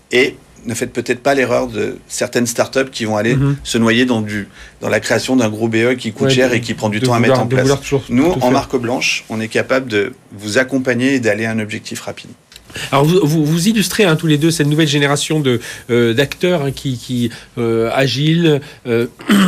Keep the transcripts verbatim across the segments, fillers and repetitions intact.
et ne faites peut-être pas l'erreur de certaines startups qui vont aller mm-hmm. se noyer dans, du, dans la création d'un gros B E qui coûte ouais, cher de, et qui prend du temps vouloir, à mettre en place. Toujours, Nous, en faire. marque blanche, on est capable de vous accompagner et d'aller à un objectif rapide. Alors vous, vous, vous illustrez hein, tous les deux cette nouvelle génération de euh, d'acteurs hein, qui, qui euh, agiles, euh,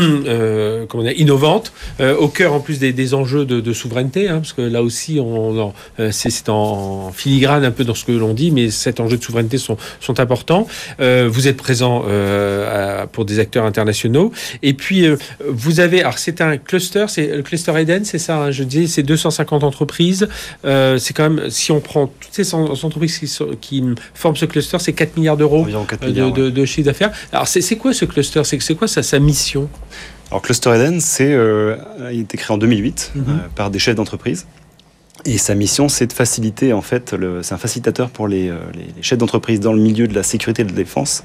euh, comment dire, innovantes, euh, au cœur en plus des, des enjeux de, de souveraineté, hein, parce que là aussi on, on, euh, c'est, c'est en filigrane un peu dans ce que l'on dit, mais cet enjeu de souveraineté sont, sont importants. Euh, vous êtes présent euh, à, pour des acteurs internationaux, et puis euh, vous avez, alors c'est un cluster, c'est le cluster Eden, c'est ça, hein, je disais, c'est deux cent cinquante entreprises. Euh, c'est quand même, si on prend toutes ces entreprises Qui, qui forment ce cluster, c'est quatre milliards d'euros quatre milliards, de, de, ouais. de chiffre d'affaires. Alors, c'est, c'est quoi ce cluster ? C'est, c'est quoi sa, sa mission ? Alors, Cluster Eden, c'est, euh, il a été créé en deux mille huit mm-hmm. euh, par des chefs d'entreprise. Et sa mission, c'est de faciliter, en fait, le, c'est un facilitateur pour les, euh, les, les chefs d'entreprise dans le milieu de la sécurité et de la défense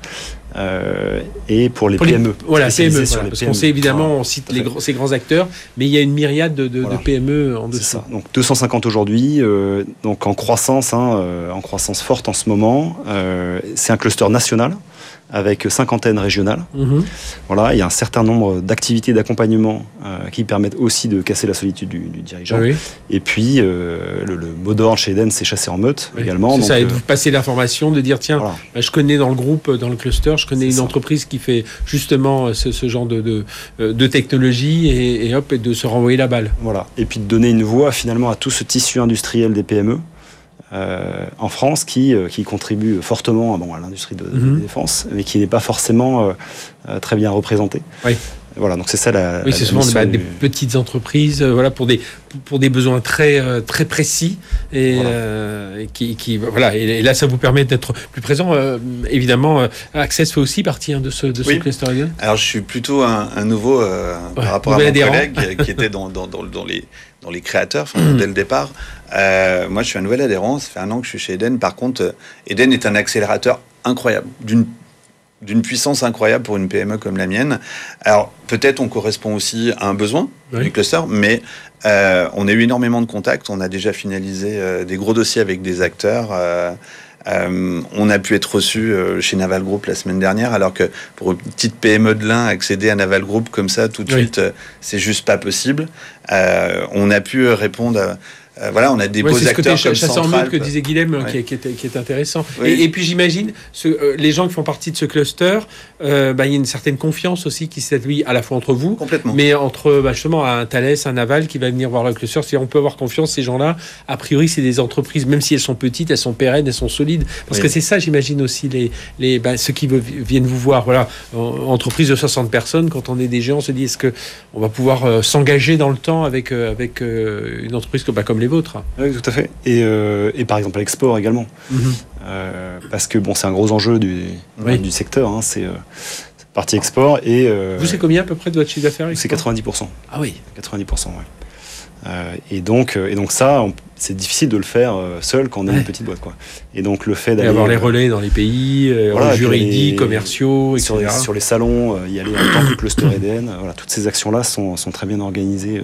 euh, et pour les pour P M E. Les, voilà, P M E, sur voilà, les parce P M E. qu'on sait évidemment, on cite les, ces grands acteurs, mais il y a une myriade de, de, voilà. de P M E en dessous. C'est ça. Donc deux cent cinquante aujourd'hui, euh, donc en croissance, hein, euh, en croissance forte en ce moment. Euh, c'est un cluster national avec cinquantaine régionale. Mmh. Voilà, il y a un certain nombre d'activités d'accompagnement euh, qui permettent aussi de casser la solitude du, du dirigeant. Oui. Et puis, euh, le, le mot d'ordre chez Eden, c'est chasser en meute oui. également. C'est donc, ça, et euh, de vous passer l'information, de dire, tiens, voilà. bah, je connais dans le groupe, dans le cluster, je connais c'est une ça. entreprise qui fait justement ce, ce genre de, de, de technologie, et, et hop, et de se renvoyer la balle. Voilà, et puis de donner une voix finalement à tout ce tissu industriel des P M E. Euh, en France qui, euh, qui contribue fortement bon, à l'industrie de, mm-hmm. de défense, mais qui n'est pas forcément euh, très bien représentée. Oui. Voilà, donc c'est ça la. Oui, la c'est souvent bah, du... des petites entreprises, euh, voilà, pour des pour des besoins très euh, très précis et, voilà. euh, et qui, qui voilà et, et là ça vous permet d'être plus présent. Euh, évidemment, euh, Access fait aussi partie hein, de ce de oui. ce cluster. Alors je suis plutôt un, un nouveau euh, ouais, par rapport à mon adhérent. collègue qui était dans dans, dans dans les dans les créateurs enfin, mmh. dès le départ. Euh, moi, je suis un nouvel adhérent. Ça fait un an que je suis chez Eden. Par contre, Eden est un accélérateur incroyable, d'une d'une puissance incroyable pour une P M E comme la mienne. Alors, peut-être on correspond aussi à un besoin oui. du cluster, mais euh, on a eu énormément de contacts. On a déjà finalisé euh, des gros dossiers avec des acteurs. Euh, euh, on a pu être reçu euh, chez Naval Group la semaine dernière, alors que pour une petite P M E de l'Ain, accéder à Naval Group comme ça, tout de oui. suite, euh, c'est juste pas possible. Euh, on a pu répondre à... Euh, voilà, on a des ouais, beaux acteurs comme chasseur en meute que disait Guilhem, ouais. qui, qui, est, qui est intéressant. Oui. Et, et puis j'imagine, ce, euh, les gens qui font partie de ce cluster, euh, bah, il y a une certaine confiance aussi qui s'établit à la fois entre vous, mais entre bah, justement un Thales, un Naval qui va venir voir le cluster. Si on peut avoir confiance, ces gens-là, a priori, c'est des entreprises, même si elles sont petites, elles sont pérennes, elles sont solides. Parce oui. que c'est ça, j'imagine aussi, les, les, bah, ceux qui veulent, viennent vous voir. Voilà, entreprise de soixante personnes, quand on est des géants, on se dit, est-ce qu'on va pouvoir euh, s'engager dans le temps avec, euh, avec euh, une entreprise comme, bah, comme les vôtres. Oui, tout à fait. Et, euh, et par exemple à l'export également. Mm-hmm. Euh, parce que bon, c'est un gros enjeu du, oui. du secteur. Hein, c'est, euh, c'est partie export. Et, euh, vous, c'est combien à peu près de votre chiffre d'affaires export ? C'est quatre-vingt-dix pour cent. Ah oui. quatre-vingt-dix pour cent, oui. Euh, et, donc, et donc ça, on, c'est difficile de le faire seul quand on est ouais. une petite boîte. Quoi. Et donc le fait d'aller... Et avoir les relais dans les pays, voilà, juridiques, les, commerciaux, et cetera. Sur les, sur les salons, y aller en tant que cluster Eden. Voilà, toutes ces actions-là sont, sont très bien organisées.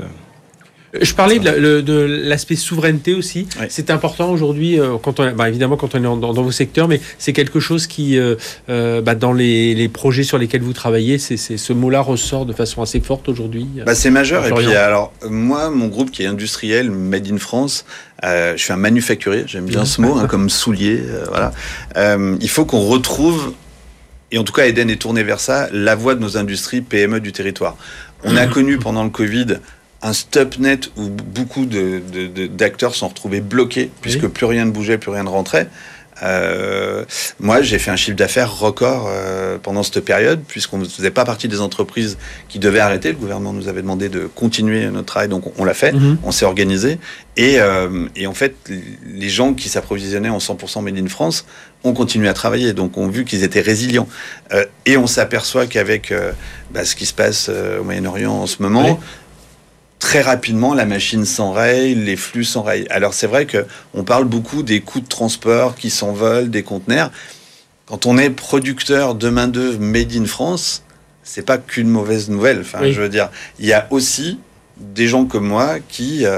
Je parlais de, la, le, de l'aspect souveraineté aussi. Ouais. C'est important aujourd'hui, euh, quand on, bah, évidemment quand on est dans, dans vos secteurs, mais c'est quelque chose qui, euh, euh, bah, dans les, les projets sur lesquels vous travaillez, c'est, c'est, ce mot-là ressort de façon assez forte aujourd'hui. Bah, c'est majeur. Et puis alors, moi, mon groupe qui est industriel, Made in France, euh, je suis un manufacturier. J'aime bien ce mot, hein, comme soulier. Euh, voilà. Euh, il faut qu'on retrouve, et en tout cas, Eden est tourné vers ça, la voie de nos industries P M E du territoire. On a connu pendant le Covid un stop net où beaucoup de, de, de, d'acteurs sont retrouvés bloqués, puisque oui. plus rien ne bougeait, plus rien ne rentrait. Euh, moi, j'ai fait un chiffre d'affaires record euh, pendant cette période, puisqu'on ne faisait pas partie des entreprises qui devaient arrêter. Le gouvernement nous avait demandé de continuer notre travail, donc on, on l'a fait, mm-hmm. on s'est organisé. Et, euh, et en fait, les gens qui s'approvisionnaient en cent pour cent Made in France ont continué à travailler, donc on a vu qu'ils étaient résilients. Euh, et on s'aperçoit qu'avec euh, bah, ce qui se passe euh, au Moyen-Orient en ce moment, oui. très rapidement, la machine s'enraye, les flux s'enrayent. Alors, c'est vrai qu'on parle beaucoup des coûts de transport qui s'envolent, des conteneurs. Quand on est producteur de main-d'œuvre made in France, c'est pas qu'une mauvaise nouvelle. Enfin, oui. je veux dire, il y a aussi des gens comme moi qui, euh,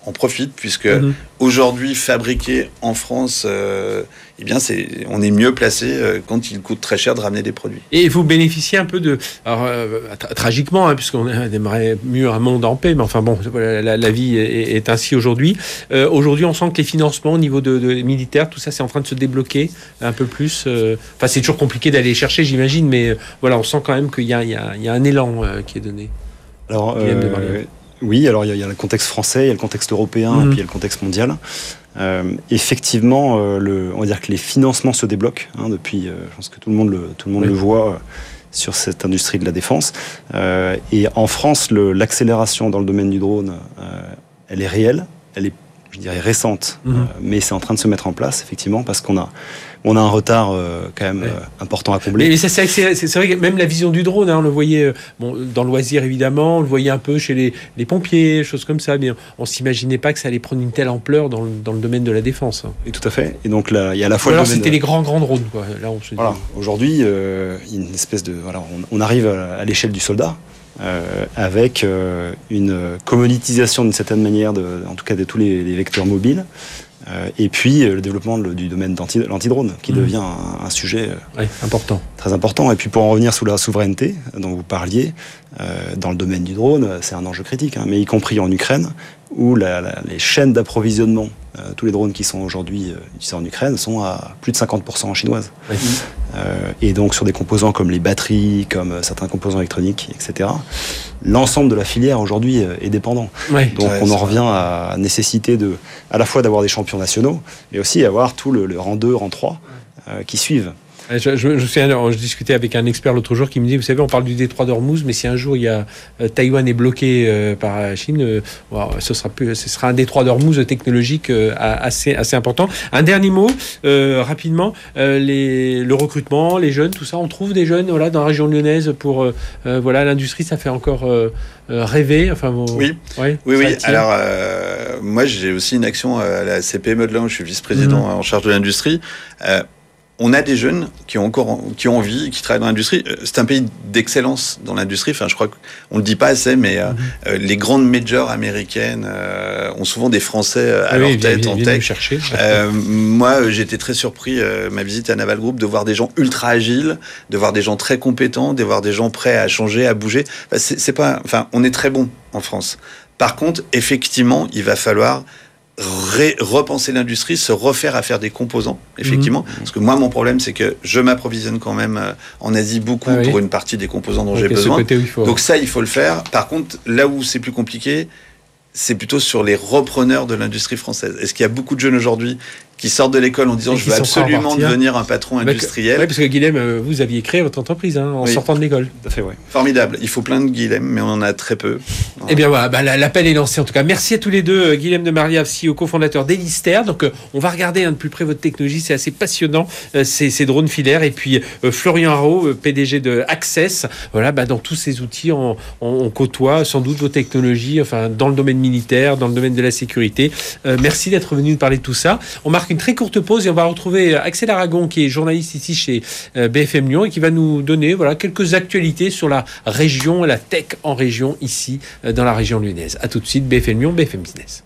en profite puisque mmh. aujourd'hui, fabriquer en France, euh, eh bien, c'est, on est mieux placé euh, quand il coûte très cher de ramener des produits. Et vous bénéficiez un peu de, alors, euh, tra- tragiquement, hein, puisqu'on aimerait mieux un monde en paix, mais enfin bon, la, la, la vie est, est ainsi aujourd'hui. Euh, aujourd'hui, on sent que les financements au niveau de, de militaire, tout ça, c'est en train de se débloquer un peu plus. Euh, enfin, c'est toujours compliqué d'aller chercher, j'imagine, mais euh, voilà, on sent quand même qu'il y a, il y a, il y a un élan euh, qui est donné. Alors, euh, oui, alors il y, y a le contexte français, il y a le contexte européen, mmh. et puis il y a le contexte mondial. Euh, effectivement, euh, le, on va dire que les financements se débloquent hein, depuis. Euh, je pense que tout le monde le, tout le monde oui. le voit euh, sur cette industrie de la défense. Euh, et en France, le, l'accélération dans le domaine du drone, euh, elle est réelle, elle est, je dirais, récente, mmh. euh, mais c'est en train de se mettre en place effectivement parce qu'on a. On a un retard euh, quand même ouais. euh, important à combler. Mais, mais ça, c'est, c'est, c'est vrai que même la vision du drone, hein, on le voyait euh, bon, dans le loisir évidemment, on le voyait un peu chez les, les pompiers, choses comme ça, mais on ne s'imaginait pas que ça allait prendre une telle ampleur dans le, dans le domaine de la défense. Et tout à fait. Et donc là, il y a à la fois. Alors le c'était de... les grands grands drones, quoi. Là, on se voilà. Dit... Aujourd'hui, euh, une espèce de voilà, on, on arrive à, à l'échelle du soldat. Euh, avec euh, une commoditisation d'une certaine manière, de, en tout cas de tous les, les vecteurs mobiles, euh, et puis euh, le développement le, du domaine de l'antidrone, qui mmh. devient un, un sujet euh, ouais, important. très important. Et puis pour en revenir sous la souveraineté dont vous parliez, euh, dans le domaine du drone, c'est un enjeu critique, hein, mais y compris en Ukraine, où la, la, les chaînes d'approvisionnement, euh, tous les drones qui sont aujourd'hui euh, utilisés en Ukraine, sont à plus de cinquante pour cent en chinoise. Oui. Euh, et donc sur des composants comme les batteries, comme euh, certains composants électroniques, et cetera, l'ensemble de la filière aujourd'hui euh, est dépendant. Oui. Donc ouais, on en revient à la nécessité de, à la fois d'avoir des champions nationaux, mais aussi avoir tout le, le rang deux, rang trois euh, qui suivent. Je, je, je, sais, je discutais avec un expert l'autre jour qui me dit, vous savez, on parle du détroit d'Ormuz, mais si un jour il y a euh, Taïwan est bloqué euh, par la Chine, euh, bon, ce sera plus, ce sera un détroit d'Ormuz technologique euh, assez assez important. Un dernier mot euh, rapidement, euh, les, le recrutement, les jeunes, tout ça, on trouve des jeunes voilà dans la région lyonnaise pour euh, euh, voilà l'industrie, ça fait encore euh, euh, rêver. Enfin bon, oui, ouais, oui, oui. Attire. Alors euh, moi j'ai aussi une action à la C P M E de Laon, je suis vice-président mmh. en charge de l'industrie. Euh, On a des jeunes qui ont encore, qui ont envie, qui travaillent dans l'industrie. C'est un pays d'excellence dans l'industrie. Enfin, je crois qu'on le dit pas assez, mais mm-hmm. euh, les grandes majors américaines euh, ont souvent des Français à oui, leur tête en tech. Chercher. Euh, moi, j'ai été très surpris euh, ma visite à Naval Group de voir des gens ultra agiles, de voir des gens très compétents, de voir des gens prêts à changer, à bouger. Enfin, c'est, c'est pas, enfin, on est très bon en France. Par contre, effectivement, il va falloir Ré- repenser l'industrie, se refaire à faire des composants, effectivement. Mmh. Parce que moi, mon problème, c'est que je m'approvisionne quand même euh, en Asie beaucoup ah oui. pour une partie des composants dont okay, j'ai besoin. Faut... Donc ça, il faut le faire. Par contre, là où c'est plus compliqué, c'est plutôt sur les repreneurs de l'industrie française. Est-ce qu'il y a beaucoup de jeunes aujourd'hui qui sortent de l'école en disant je veux absolument devenir un patron industriel. Oui, parce que Guilhem, vous aviez créé votre entreprise hein, en oui. sortant de l'école. Tout à fait, oui. Formidable. Il faut plein de Guilhem, mais on en a très peu. Voilà. Eh bien voilà, bah, l'appel est lancé en tout cas. Merci à tous les deux. Guilhem de Marliave, C E O, cofondateur d'Elister. Donc euh, on va regarder hein, de plus près votre technologie, c'est assez passionnant, euh, ces, ces drones filaires. Et puis euh, Florian Haro, euh, P D G de Access. Voilà, bah, dans tous ces outils, on, on, on côtoie sans doute vos technologies, enfin dans le domaine militaire, dans le domaine de la sécurité. Euh, merci d'être venu nous parler de tout ça. On marque une très courte pause. Et on va retrouver Axel Aragon, qui est journaliste ici chez B F M Lyon et qui va nous donner voilà, quelques actualités sur la région, la tech en région, ici, dans la région lyonnaise. A tout de suite, B F M Lyon, B F M Business.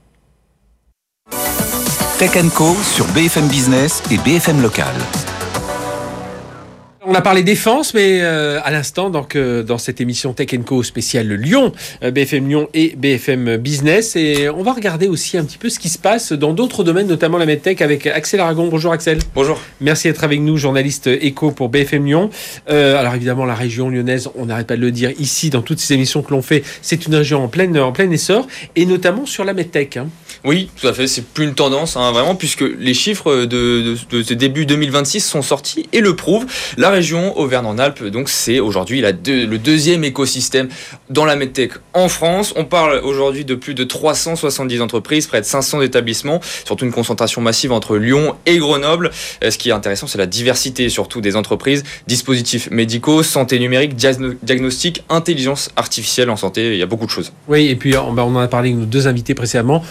Tech and Co sur B F M Business et B F M Local. On a parlé défense, mais euh, à l'instant, donc, euh, dans cette émission Tech and Co spéciale Lyon, euh, B F M Lyon et B F M Business. Et on va regarder aussi un petit peu ce qui se passe dans d'autres domaines, notamment la medtech, avec Axel Aragon. Bonjour Axel. Bonjour. Merci d'être avec nous, journaliste éco pour B F M Lyon. Euh, alors évidemment, la région lyonnaise, on n'arrête pas de le dire ici, dans toutes ces émissions que l'on fait, c'est une région en plein, en plein essor, et notamment sur la medtech. Hein. Oui, tout à fait. C'est plus une tendance, hein, vraiment, puisque les chiffres de, de, de ce début deux mille vingt-six sont sortis et le prouvent. La région Auvergne-en-Alpes, donc c'est aujourd'hui la deux, le deuxième écosystème dans la medtech en France. On parle aujourd'hui de plus de trois cent soixante-dix entreprises, près de cinq cents établissements, surtout une concentration massive entre Lyon et Grenoble. Ce qui est intéressant, c'est la diversité surtout des entreprises, dispositifs médicaux, santé numérique, diagno- diagnostic, intelligence artificielle en santé. Il y a beaucoup de choses. Oui, et puis on en a parlé avec nos deux invités précédemment. Du coup,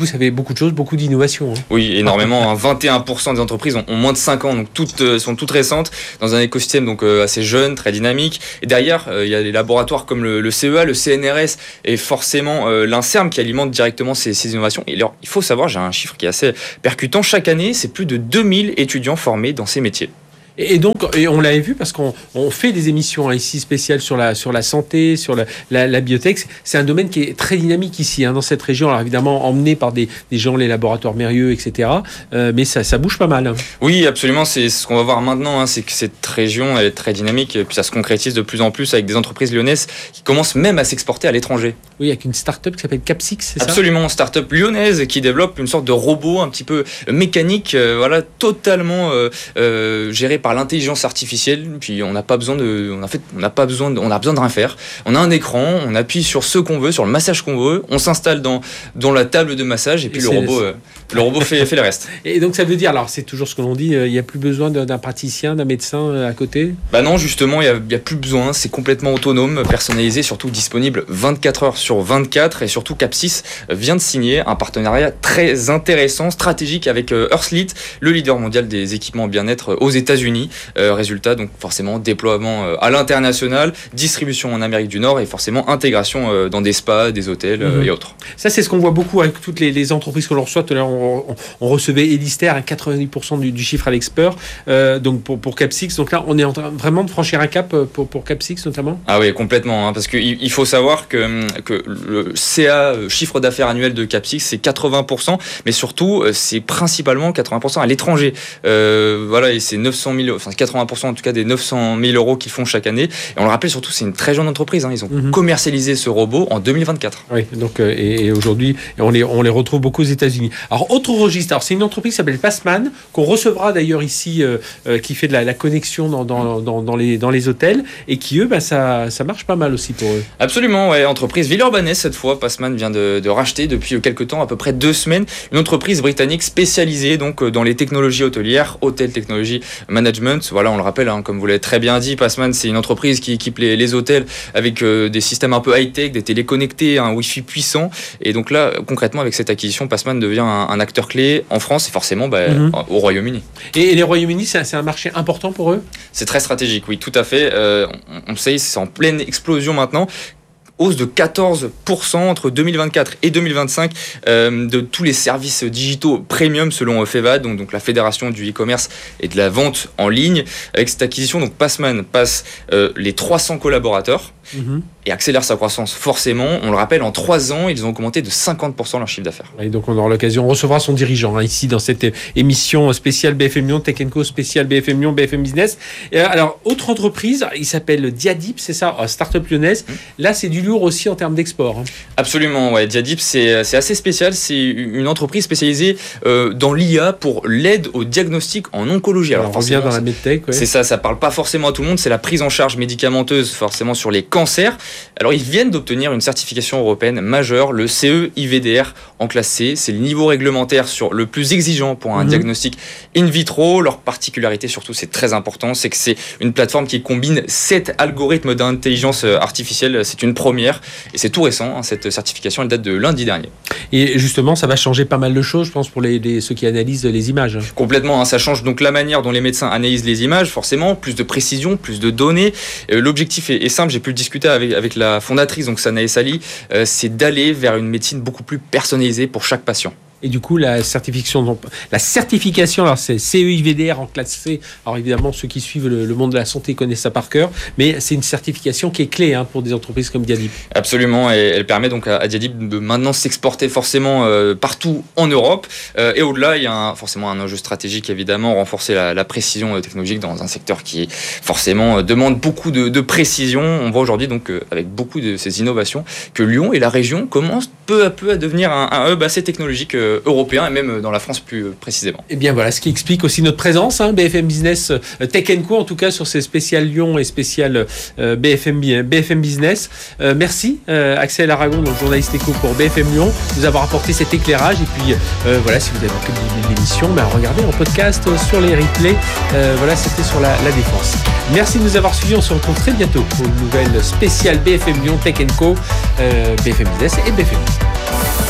coup, ça fait beaucoup de choses, beaucoup d'innovations. Hein. Oui, énormément. Hein. vingt et un pour cent des entreprises ont, ont moins de cinq ans, donc toutes euh, sont toutes récentes, dans un écosystème donc euh, assez jeune, très dynamique. Et derrière, euh, il y a des laboratoires comme le, le C E A, le C N R S et forcément euh, l'INSERM qui alimentent directement ces, ces innovations. Et alors, il faut savoir, j'ai un chiffre qui est assez percutant. Chaque année, c'est plus de deux mille étudiants formés dans ces métiers. Et donc, et on l'avait vu parce qu'on on fait des émissions hein, ici spéciales sur la, sur la santé, sur la, la, la biotech. C'est un domaine qui est très dynamique ici, hein, dans cette région. Alors évidemment, emmené par des, des gens, les laboratoires Mérieux, et cetera. Euh, mais ça, ça bouge pas mal. Hein. Oui, absolument. C'est ce qu'on va voir maintenant. Hein, c'est que cette région, elle est très dynamique. Et puis ça se concrétise de plus en plus avec des entreprises lyonnaises qui commencent même à s'exporter à l'étranger. Oui, avec une start-up qui s'appelle Capsix, c'est ça ? Absolument, start-up lyonnaise qui développe une sorte de robot un petit peu mécanique, euh, voilà, totalement euh, euh, géré par l'intelligence artificielle. Puis on n'a pas besoin de, on a fait, on n'a pas besoin, de, on a besoin de rien faire. On a un écran, on appuie sur ce qu'on veut, sur le massage qu'on veut, on s'installe dans dans la table de massage et puis et le robot, euh, le robot fait fait le reste. Et donc ça veut dire, alors c'est toujours ce que l'on dit, il n'y a plus besoin d'un praticien, d'un médecin à côté ? Bah non, justement, il y a, il y a plus besoin. C'est complètement autonome, personnalisé, surtout disponible vingt-quatre heures sur vingt-quatre. Et surtout, Capsix vient de signer un partenariat très intéressant, stratégique avec Earthlit, le leader mondial des équipements bien-être aux États-Unis. Euh, résultat, donc forcément déploiement euh, à l'international, distribution en Amérique du Nord et forcément intégration euh, dans des spas, des hôtels euh, mmh. et autres. Ça, c'est ce qu'on voit beaucoup avec toutes les, les entreprises que l'on reçoit. Tout à l'heure, on, on, on recevait Elister à quatre-vingt-dix pour cent du, du chiffre à l'expert. Euh, donc pour, pour Capsix, donc là, on est en train vraiment de franchir un cap pour, pour Capsix notamment. Ah oui, complètement, hein, parce qu'il il faut savoir que, que le C A chiffre d'affaires annuel de Capsix, c'est quatre-vingts pour cent, mais surtout, c'est principalement quatre-vingts pour cent à l'étranger. Euh, voilà, et c'est neuf cent mille, enfin quatre-vingts pour cent en tout cas des neuf cent mille euros qu'ils font chaque année. Et on le rappelle surtout, c'est une très jeune entreprise. Hein. Ils ont mmh. commercialisé ce robot en deux mille vingt-quatre. Oui, donc euh, et, et aujourd'hui, on les, on les retrouve beaucoup aux États-Unis. Alors, autre registre, alors, c'est une entreprise qui s'appelle Passman, qu'on recevra d'ailleurs ici, euh, euh, qui fait de la, la connexion dans, dans, dans, dans, les, dans les hôtels et qui, eux, bah, ça, ça marche pas mal aussi pour eux. Absolument, ouais. Entreprise villeurbannaise cette fois. Passman vient de, de racheter depuis quelques temps, à peu près deux semaines, une entreprise britannique spécialisée donc, dans les technologies hôtelières, Hotel Technology Management. Voilà, on le rappelle, hein, comme vous l'avez très bien dit, Passman, c'est une entreprise qui équipe les, les hôtels avec euh, des systèmes un peu high-tech, des téléconnectés, un Wi-Fi puissant. Et donc là, concrètement, avec cette acquisition, Passman devient un, un acteur clé en France et forcément bah, mm-hmm. au Royaume-Uni. Et, et les Royaumes-Unis, c'est un, c'est un marché important pour eux ? C'est très stratégique, oui, tout à fait. Euh, on, on sait, c'est en pleine explosion maintenant. Hausse de quatorze pour cent entre deux mille vingt-quatre et deux mille vingt-cinq euh, de tous les services digitaux premium selon FEVAD, donc, donc la fédération du e-commerce et de la vente en ligne. Avec cette acquisition, donc Passman passe euh, les trois cents collaborateurs. Mmh. Et accélère sa croissance forcément. On le rappelle, en trois ans, ils ont augmenté de cinquante pour cent leur chiffre d'affaires. Et donc on aura l'occasion, on recevra son dirigeant hein, ici dans cette émission spéciale B F M Lyon, Tech and Co spéciale B F M Lyon, B F M Business. Et alors, autre entreprise, il s'appelle Diadip, c'est ça, start-up lyonnaise. Mmh. Là, c'est du lourd aussi en termes d'export. Hein. Absolument, ouais. Diadip, c'est, c'est assez spécial. C'est une entreprise spécialisée euh, dans l'I A pour l'aide au diagnostic en oncologie. Alors, alors on revient dans la medtech. Ouais. C'est ça, ça parle pas forcément à tout le monde. C'est la prise en charge médicamenteuse forcément sur les cancer. Alors, ils viennent d'obtenir une certification européenne majeure, le C E I V D R en classe C. C'est le niveau réglementaire sur le plus exigeant pour un mmh. diagnostic in vitro. Leur particularité, surtout, c'est très important, c'est que c'est une plateforme qui combine sept algorithmes d'intelligence artificielle. C'est une première et c'est tout récent. Hein, cette certification, elle date de lundi dernier. Et justement, ça va changer pas mal de choses, je pense, pour les, les, ceux qui analysent les images. Complètement. Hein, ça change donc la manière dont les médecins analysent les images, forcément. Plus de précision, plus de données. Euh, l'objectif est, est simple. J'ai pu le discuter avec avec la fondatrice, donc Sanae Sali, euh, c'est d'aller vers une médecine beaucoup plus personnalisée pour chaque patient. Et du coup, la certification, donc, la certification, alors c'est C E I V D R en classe C. Alors évidemment, ceux qui suivent le, le monde de la santé connaissent ça par cœur, mais c'est une certification qui est clé hein, pour des entreprises comme Diadip. Absolument, et elle permet donc à, à Diadip de maintenant s'exporter forcément euh, partout en Europe. Euh, et au-delà, il y a un, forcément un enjeu stratégique, évidemment, renforcer la, la précision technologique dans un secteur qui forcément euh, demande beaucoup de, de précision. On voit aujourd'hui donc euh, avec beaucoup de ces innovations que Lyon et la région commencent peu à peu à devenir un, un hub assez technologique euh, européen et même dans la France plus précisément. Et bien voilà, ce qui explique aussi notre présence, hein, B F M Business, euh, Tech and Co en tout cas sur ces spéciales Lyon et spéciales euh, B F M, B F M Business. Euh, merci euh, Axel Aragon, donc journaliste éco pour B F M Lyon, de nous avoir apporté cet éclairage. Et puis euh, voilà, si vous avez manqué de l'émission, ben, regardez en podcast euh, sur les replays. Euh, voilà, c'était sur la, la défense. Merci de nous avoir suivis. On se retrouve très bientôt pour une nouvelle spéciale B F M Lyon, Tech and Co, euh, B F M Business et B F M Lyon.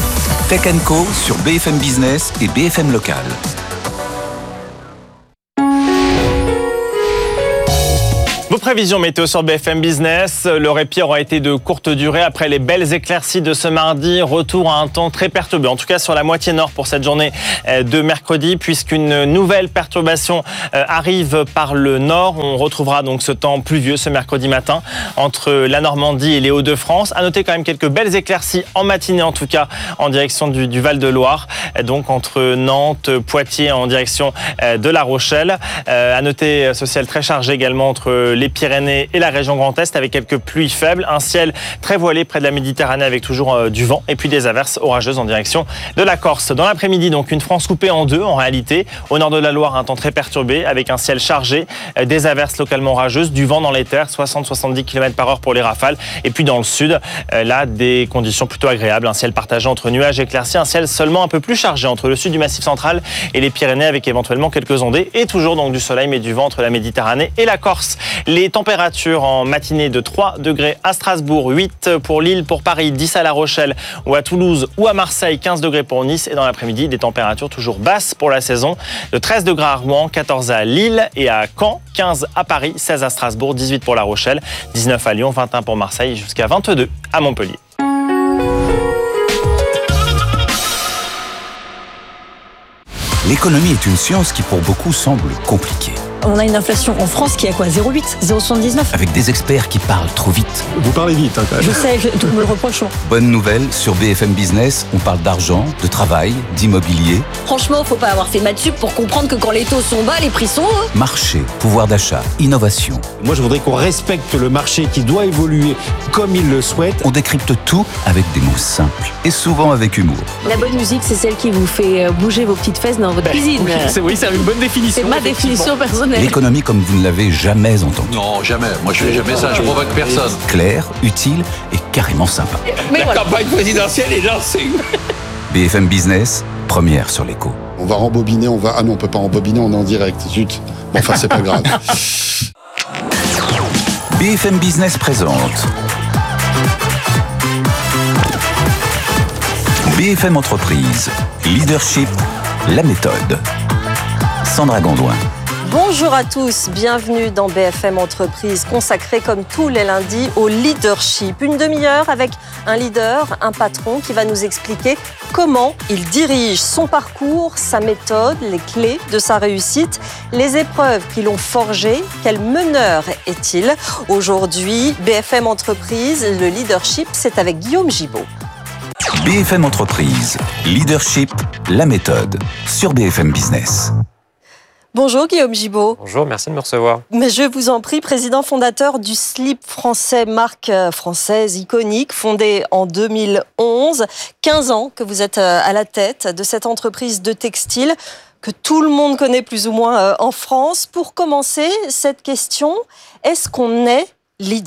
Tech and Co sur B F M Business et B F M Local. Vos prévisions météo sur B F M Business. Le répit aura été de courte durée après les belles éclaircies de ce mardi. Retour à un temps très perturbé, en tout cas sur la moitié nord pour cette journée de mercredi, puisqu'une nouvelle perturbation arrive par le nord. On retrouvera donc ce temps pluvieux ce mercredi matin entre la Normandie et les Hauts-de-France. À noter quand même quelques belles éclaircies en matinée, en tout cas en direction du, du Val-de-Loire, donc entre Nantes, Poitiers en direction de La Rochelle. À noter ce ciel très chargé également entre les Pyrénées et la région Grand Est avec quelques pluies faibles, un ciel très voilé près de la Méditerranée avec toujours euh, du vent et puis des averses orageuses en direction de la Corse. Dans l'après-midi, donc une France coupée en deux en réalité. Au nord de la Loire, un temps très perturbé avec un ciel chargé, euh, des averses localement orageuses, du vent dans les terres, soixante à soixante-dix kilomètres par heure pour les rafales. Et puis dans le sud, euh, là, des conditions plutôt agréables, un ciel partagé entre nuages éclaircis, un ciel seulement un peu plus chargé entre le sud du Massif central et les Pyrénées avec éventuellement quelques ondées et toujours donc du soleil mais du vent entre la Méditerranée et la Corse. Les températures en matinée de trois degrés à Strasbourg, huit pour Lille, pour Paris, dix à La Rochelle ou à Toulouse ou à Marseille, quinze degrés pour Nice. Et dans l'après-midi, des températures toujours basses pour la saison, de treize degrés à Rouen, quatorze à Lille et à Caen, quinze à Paris, seize à Strasbourg, dix-huit pour La Rochelle, dix-neuf à Lyon, vingt et un pour Marseille jusqu'à vingt-deux à Montpellier. L'économie est une science qui pour beaucoup semble compliquée. On a une inflation en France qui est à quoi zéro virgule huit, zéro virgule soixante-dix-neuf. Avec des experts qui parlent trop vite. Vous parlez vite, hein, quand même. Je sais, je, tout me le reproche. Bonne nouvelle, sur B F M Business, on parle d'argent, de travail, d'immobilier. Franchement, faut pas avoir fait maths sup pour comprendre que quand les taux sont bas, les prix sont hauts. Marché, pouvoir d'achat, innovation. Moi, je voudrais qu'on respecte le marché qui doit évoluer comme il le souhaite. On décrypte tout avec des mots simples et souvent avec humour. La bonne musique, c'est celle qui vous fait bouger vos petites fesses dans votre cuisine. Oui, c'est, oui, c'est une bonne définition. C'est ma définition personnelle. L'économie comme vous ne l'avez jamais entendue. Non, jamais. Moi, je fais jamais ça. Je provoque personne. Claire, utile et carrément sympa. Mais La voilà. campagne présidentielle est lancée. B F M Business, première sur l'écho. On va rembobiner, on va... Ah non, on peut pas rembobiner, on est en direct. Zut. Bon, enfin, c'est pas grave. B F M Business présente B F M Entreprise, Leadership, la méthode. Sandra Gondouin. Bonjour à tous, bienvenue dans B F M Entreprise, consacrée comme tous les lundis au leadership. Une demi-heure avec un leader, un patron qui va nous expliquer comment il dirige son parcours, sa méthode, les clés de sa réussite, les épreuves qui l'ont forgé. Quel meneur est-il ? Aujourd'hui, B F M Entreprise, le leadership, c'est avec Guillaume Gibaud. B F M Entreprise, Leadership, la méthode, sur B F M Business. Bonjour Guillaume Gibaud. Bonjour, merci de me recevoir. Mais je vous en prie, président fondateur du slip français, marque française iconique, fondée en deux mille onze. quinze ans que vous êtes à la tête de cette entreprise de textile que tout le monde connaît plus ou moins en France. Pour commencer, cette question, est-ce qu'on est leader ?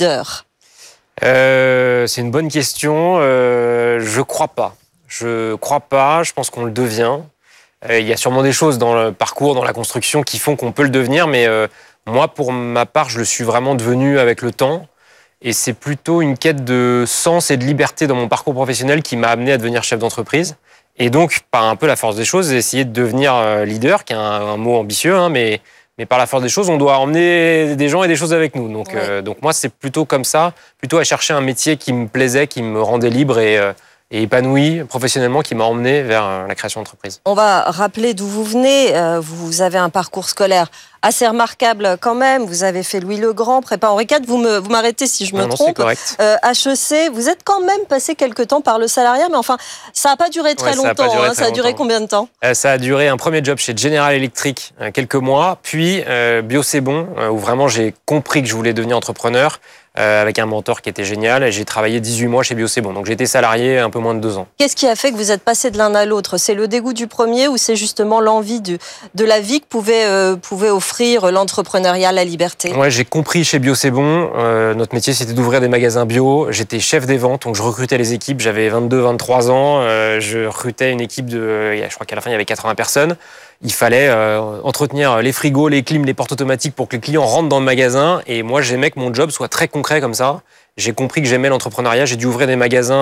Euh, c'est une bonne question. Euh, je crois pas. Je crois pas. Je pense qu'on le devient. Euh, il y a sûrement des choses dans le parcours, dans la construction, qui font qu'on peut le devenir. Mais euh, moi, pour ma part, je le suis vraiment devenu avec le temps. Et c'est plutôt une quête de sens et de liberté dans mon parcours professionnel qui m'a amené à devenir chef d'entreprise. Et donc, par un peu la force des choses, essayer de devenir leader, qui est un, un mot ambitieux, hein, mais Mais par la force des choses, on doit emmener des gens et des choses avec nous. Donc, ouais. euh, donc moi, c'est plutôt comme ça, plutôt à chercher un métier qui me plaisait, qui me rendait libre et, euh, et épanoui professionnellement, qui m'a emmené vers euh, la création d'entreprise. On va rappeler d'où vous venez. Euh, vous avez un parcours scolaire assez remarquable quand même. Vous avez fait Louis le Grand, prépa Henri quatre. Vous, me, vous m'arrêtez si je me non, trompe. Non, c'est correct. Euh, H E C, vous êtes quand même passé quelques temps par le salariat, mais enfin, ça n'a pas duré très ouais, longtemps. Ça a, duré, hein. très ça a duré longtemps. combien de temps ? euh, Ça a duré un premier job chez General Electric, euh, quelques mois, puis euh, Bio c'est bon, euh, où vraiment j'ai compris que je voulais devenir entrepreneur, euh, avec un mentor qui était génial. Et j'ai travaillé dix-huit mois chez Bio c'est bon, donc j'ai été salarié un peu moins de deux ans. Qu'est-ce qui a fait que vous êtes passé de l'un à l'autre ? C'est le dégoût du premier ou c'est justement l'envie du, de la vie que pouvait, euh, pouvait offrir l'entrepreneuriat, la liberté ? Ouais, j'ai compris chez Bio c'est bon, euh, notre métier c'était d'ouvrir des magasins bio. J'étais chef des ventes, donc je recrutais les équipes. J'avais vingt-deux, vingt-trois ans, euh, je recrutais une équipe de, euh, je crois qu'à la fin il y avait quatre-vingts personnes. Il fallait euh, entretenir les frigos, les clims, les portes automatiques pour que les clients rentrent dans le magasin. Et moi, j'aimais que mon job soit très concret comme ça. J'ai compris que j'aimais l'entrepreneuriat. J'ai dû ouvrir des magasins en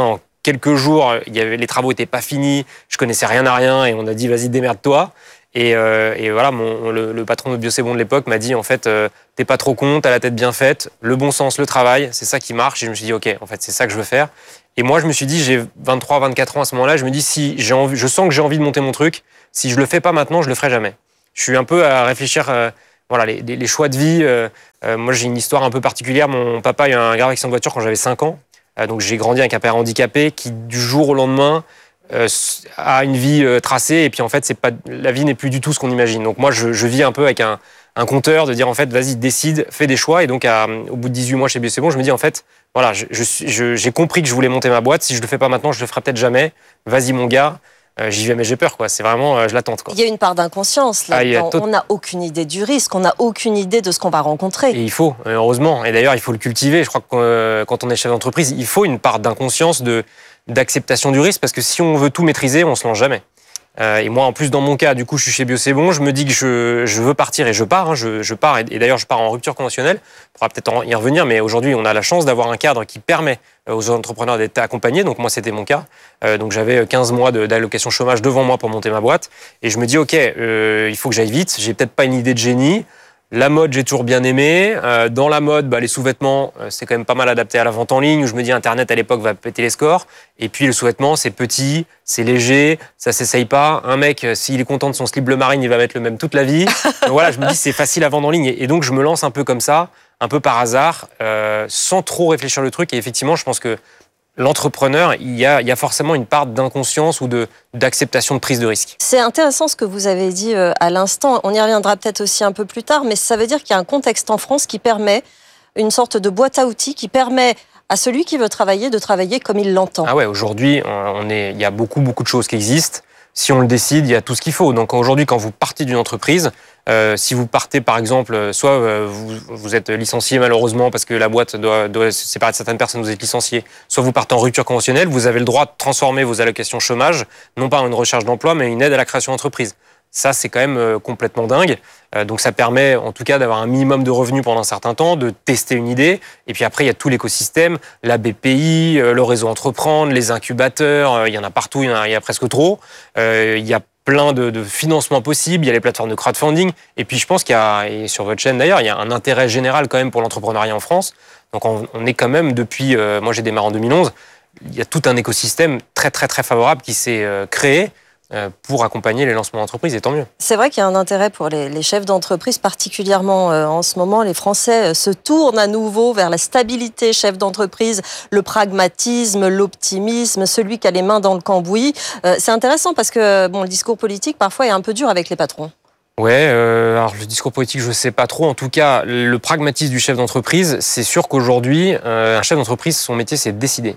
quelques jours, il y avait, les travaux n'étaient pas finis, je connaissais rien à rien et on a dit vas-y démerde-toi. Et, euh, et voilà, mon, le, le patron de Bio C'est Bon de l'époque m'a dit en fait, euh, t'es pas trop con, t'as la tête bien faite, le bon sens, le travail, c'est ça qui marche. Et je me suis dit ok, en fait c'est ça que je veux faire. Et moi je me suis dit, j'ai vingt-trois, vingt-quatre ans à ce moment-là, je me dis si j'ai envie, je sens que j'ai envie de monter mon truc, si je le fais pas maintenant, je le ferai jamais. Je suis un peu à réfléchir, euh, voilà, les, les, les choix de vie. Euh, euh, moi j'ai une histoire un peu particulière. Mon papa a eu un grave accident de voiture quand j'avais cinq ans, euh, donc j'ai grandi avec un père handicapé qui du jour au lendemain Euh, a une vie euh, tracée et puis en fait c'est pas la vie n'est plus du tout ce qu'on imagine. Donc moi je, je vis un peu avec un, un compteur de dire en fait vas-y décide, fais des choix et donc à, au bout de dix-huit mois chez Bio C'est Bon je me dis en fait voilà je, je, je, j'ai compris que je voulais monter ma boîte, si je le fais pas maintenant je le ferai peut-être jamais, vas-y mon gars. Euh, j'y vais mais j'ai peur quoi, c'est vraiment euh, je l'attends quoi. Il y a une part d'inconscience là, ah, tot... on n'a aucune idée du risque, on n'a aucune idée de ce qu'on va rencontrer. Et il faut, heureusement, et d'ailleurs il faut le cultiver, je crois que euh, quand on est chef d'entreprise, il faut une part d'inconscience de d'acceptation du risque, parce que si on veut tout maîtriser, on se lance jamais. Euh, et moi, en plus, dans mon cas, du coup, je suis chez Bio C'est Bon, je me dis que je, je veux partir et je pars. Hein, je, je pars et, et d'ailleurs, je pars en rupture conventionnelle. On pourra peut-être y revenir, mais aujourd'hui, on a la chance d'avoir un cadre qui permet aux entrepreneurs d'être accompagnés. Donc moi, c'était mon cas. Euh, donc j'avais quinze mois de, d'allocation chômage devant moi pour monter ma boîte. Et je me dis, ok, euh, il faut que j'aille vite. J'ai peut-être pas une idée de génie. La mode, j'ai toujours bien aimé. Euh, dans la mode, bah, les sous-vêtements, euh, c'est quand même pas mal adapté à la vente en ligne. Où je me dis, Internet à l'époque va péter les scores. Et puis le sous-vêtement, c'est petit, c'est léger, ça s'essaye pas. Un mec, euh, s'il est content de son slip bleu marine, il va mettre le même toute la vie. Donc voilà, je me dis, c'est facile à vendre en ligne. Et, et donc je me lance un peu comme ça, un peu par hasard, euh, sans trop réfléchir le truc. Et effectivement, je pense que l'entrepreneur, il y a, il y a forcément une part d'inconscience ou de, d'acceptation de prise de risque. C'est intéressant ce que vous avez dit euh, à l'instant. On y reviendra peut-être aussi un peu plus tard, mais ça veut dire qu'il y a un contexte en France qui permet une sorte de boîte à outils qui permet à celui qui veut travailler de travailler comme il l'entend. Ah ouais, aujourd'hui, on est, il y a beaucoup, beaucoup de choses qui existent. Si on le décide, il y a tout ce qu'il faut. Donc aujourd'hui, quand vous partez d'une entreprise, euh, si vous partez par exemple, soit euh, vous, vous êtes licencié malheureusement parce que la boîte doit, doit se séparer de certaines personnes, vous êtes licencié, soit vous partez en rupture conventionnelle, vous avez le droit de transformer vos allocations chômage, non pas en une recherche d'emploi, mais une aide à la création d'entreprise. Ça, c'est quand même euh, complètement dingue. Euh, donc ça permet en tout cas d'avoir un minimum de revenus pendant un certain temps, de tester une idée. Et puis après, il y a tout l'écosystème, la B P I, euh, le réseau Entreprendre, les incubateurs, euh, il y en a partout, il y en a, il y a presque trop. Euh, il y a plein de, de financements possibles, il y a les plateformes de crowdfunding. Et puis je pense qu'il y a, et sur votre chaîne d'ailleurs, il y a un intérêt général quand même pour l'entrepreneuriat en France. Donc on, on est quand même depuis, euh, moi j'ai démarré en deux mille onze, il y a tout un écosystème très très très favorable qui s'est euh, créé pour accompagner les lancements d'entreprises, et tant mieux. C'est vrai qu'il y a un intérêt pour les, les chefs d'entreprise, particulièrement euh, en ce moment. Les Français euh, se tournent à nouveau vers la stabilité chef d'entreprise, le pragmatisme, l'optimisme, celui qui a les mains dans le cambouis. Euh, c'est intéressant parce que bon, le discours politique, parfois, est un peu dur avec les patrons. Ouais, euh, alors le discours politique, je sais pas trop. En tout cas, le pragmatisme du chef d'entreprise, c'est sûr qu'aujourd'hui, euh, un chef d'entreprise, son métier, c'est de décider.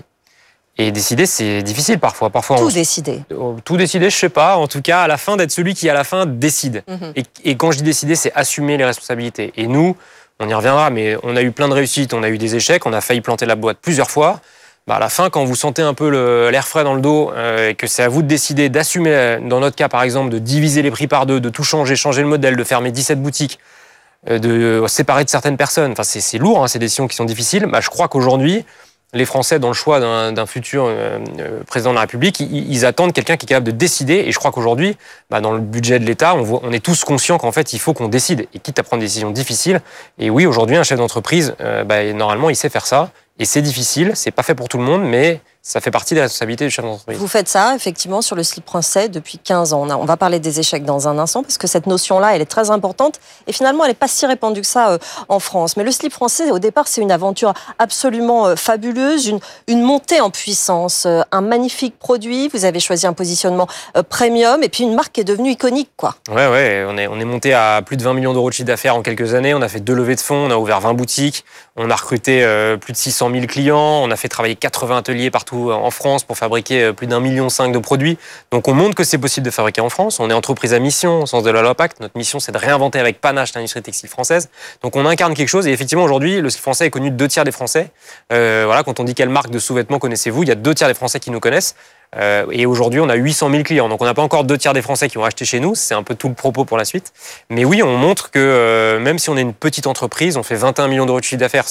Et décider, c'est difficile parfois. parfois tout on... décider. Tout décider, je sais pas. En tout cas, à la fin, d'être celui qui, à la fin, décide. Mm-hmm. Et, et quand je dis décider, c'est assumer les responsabilités. Et nous, on y reviendra, mais on a eu plein de réussites, on a eu des échecs, on a failli planter la boîte plusieurs fois. Bah, à la fin, quand vous sentez un peu le, l'air frais dans le dos, euh, et que c'est à vous de décider d'assumer, dans notre cas, par exemple, de diviser les prix par deux, de tout changer, changer le modèle, de fermer dix-sept boutiques, euh, de séparer de certaines personnes. Enfin, c'est, c'est lourd, hein, ces décisions qui sont difficiles. Bah, je crois qu'aujourd'hui, les Français, dans le choix d'un, d'un futur euh, président de la République, ils, ils attendent quelqu'un qui est capable de décider. Et je crois qu'aujourd'hui, bah, dans le budget de l'État, on, voit, on est tous conscients qu'en fait, il faut qu'on décide. Et quitte à prendre des décisions difficiles. Et oui, aujourd'hui, un chef d'entreprise, euh, bah, normalement, il sait faire ça. Et c'est difficile, c'est pas fait pour tout le monde, mais ça fait partie des responsabilités du chef d'entreprise. Vous faites ça, effectivement, sur le slip français depuis quinze ans. On, a, on va parler des échecs dans un instant, parce que cette notion-là, elle est très importante. Et finalement, elle n'est pas si répandue que ça euh, en France. Mais le slip français, au départ, c'est une aventure absolument euh, fabuleuse, une, une montée en puissance, euh, un magnifique produit. Vous avez choisi un positionnement euh, premium, et puis une marque qui est devenue iconique, quoi. Ouais, ouais, on est, on est monté à plus de vingt millions d'euros de chiffre d'affaires en quelques années. On a fait deux levées de fonds, on a ouvert vingt boutiques, on a recruté euh, plus de six cent mille clients, on a fait travailler quatre-vingts ateliers partout en France pour fabriquer plus d'un million cinq de produits. Donc on montre que c'est possible de fabriquer en France. On est entreprise à mission au sens de la loi Pacte. Notre mission, c'est de réinventer avec panache l'industrie textile française. Donc on incarne quelque chose. Et effectivement, aujourd'hui, le slip français est connu de deux tiers des Français. Euh, voilà, quand on dit quelle marque de sous-vêtements connaissez-vous, il y a deux tiers des Français qui nous connaissent. Euh, et aujourd'hui, on a huit cent mille clients. Donc on n'a pas encore deux tiers des Français qui ont acheté chez nous. C'est un peu tout le propos pour la suite. Mais oui, on montre que euh, même si on est une petite entreprise, on fait vingt et un millions d'euros de chiffre d'affaires. C'est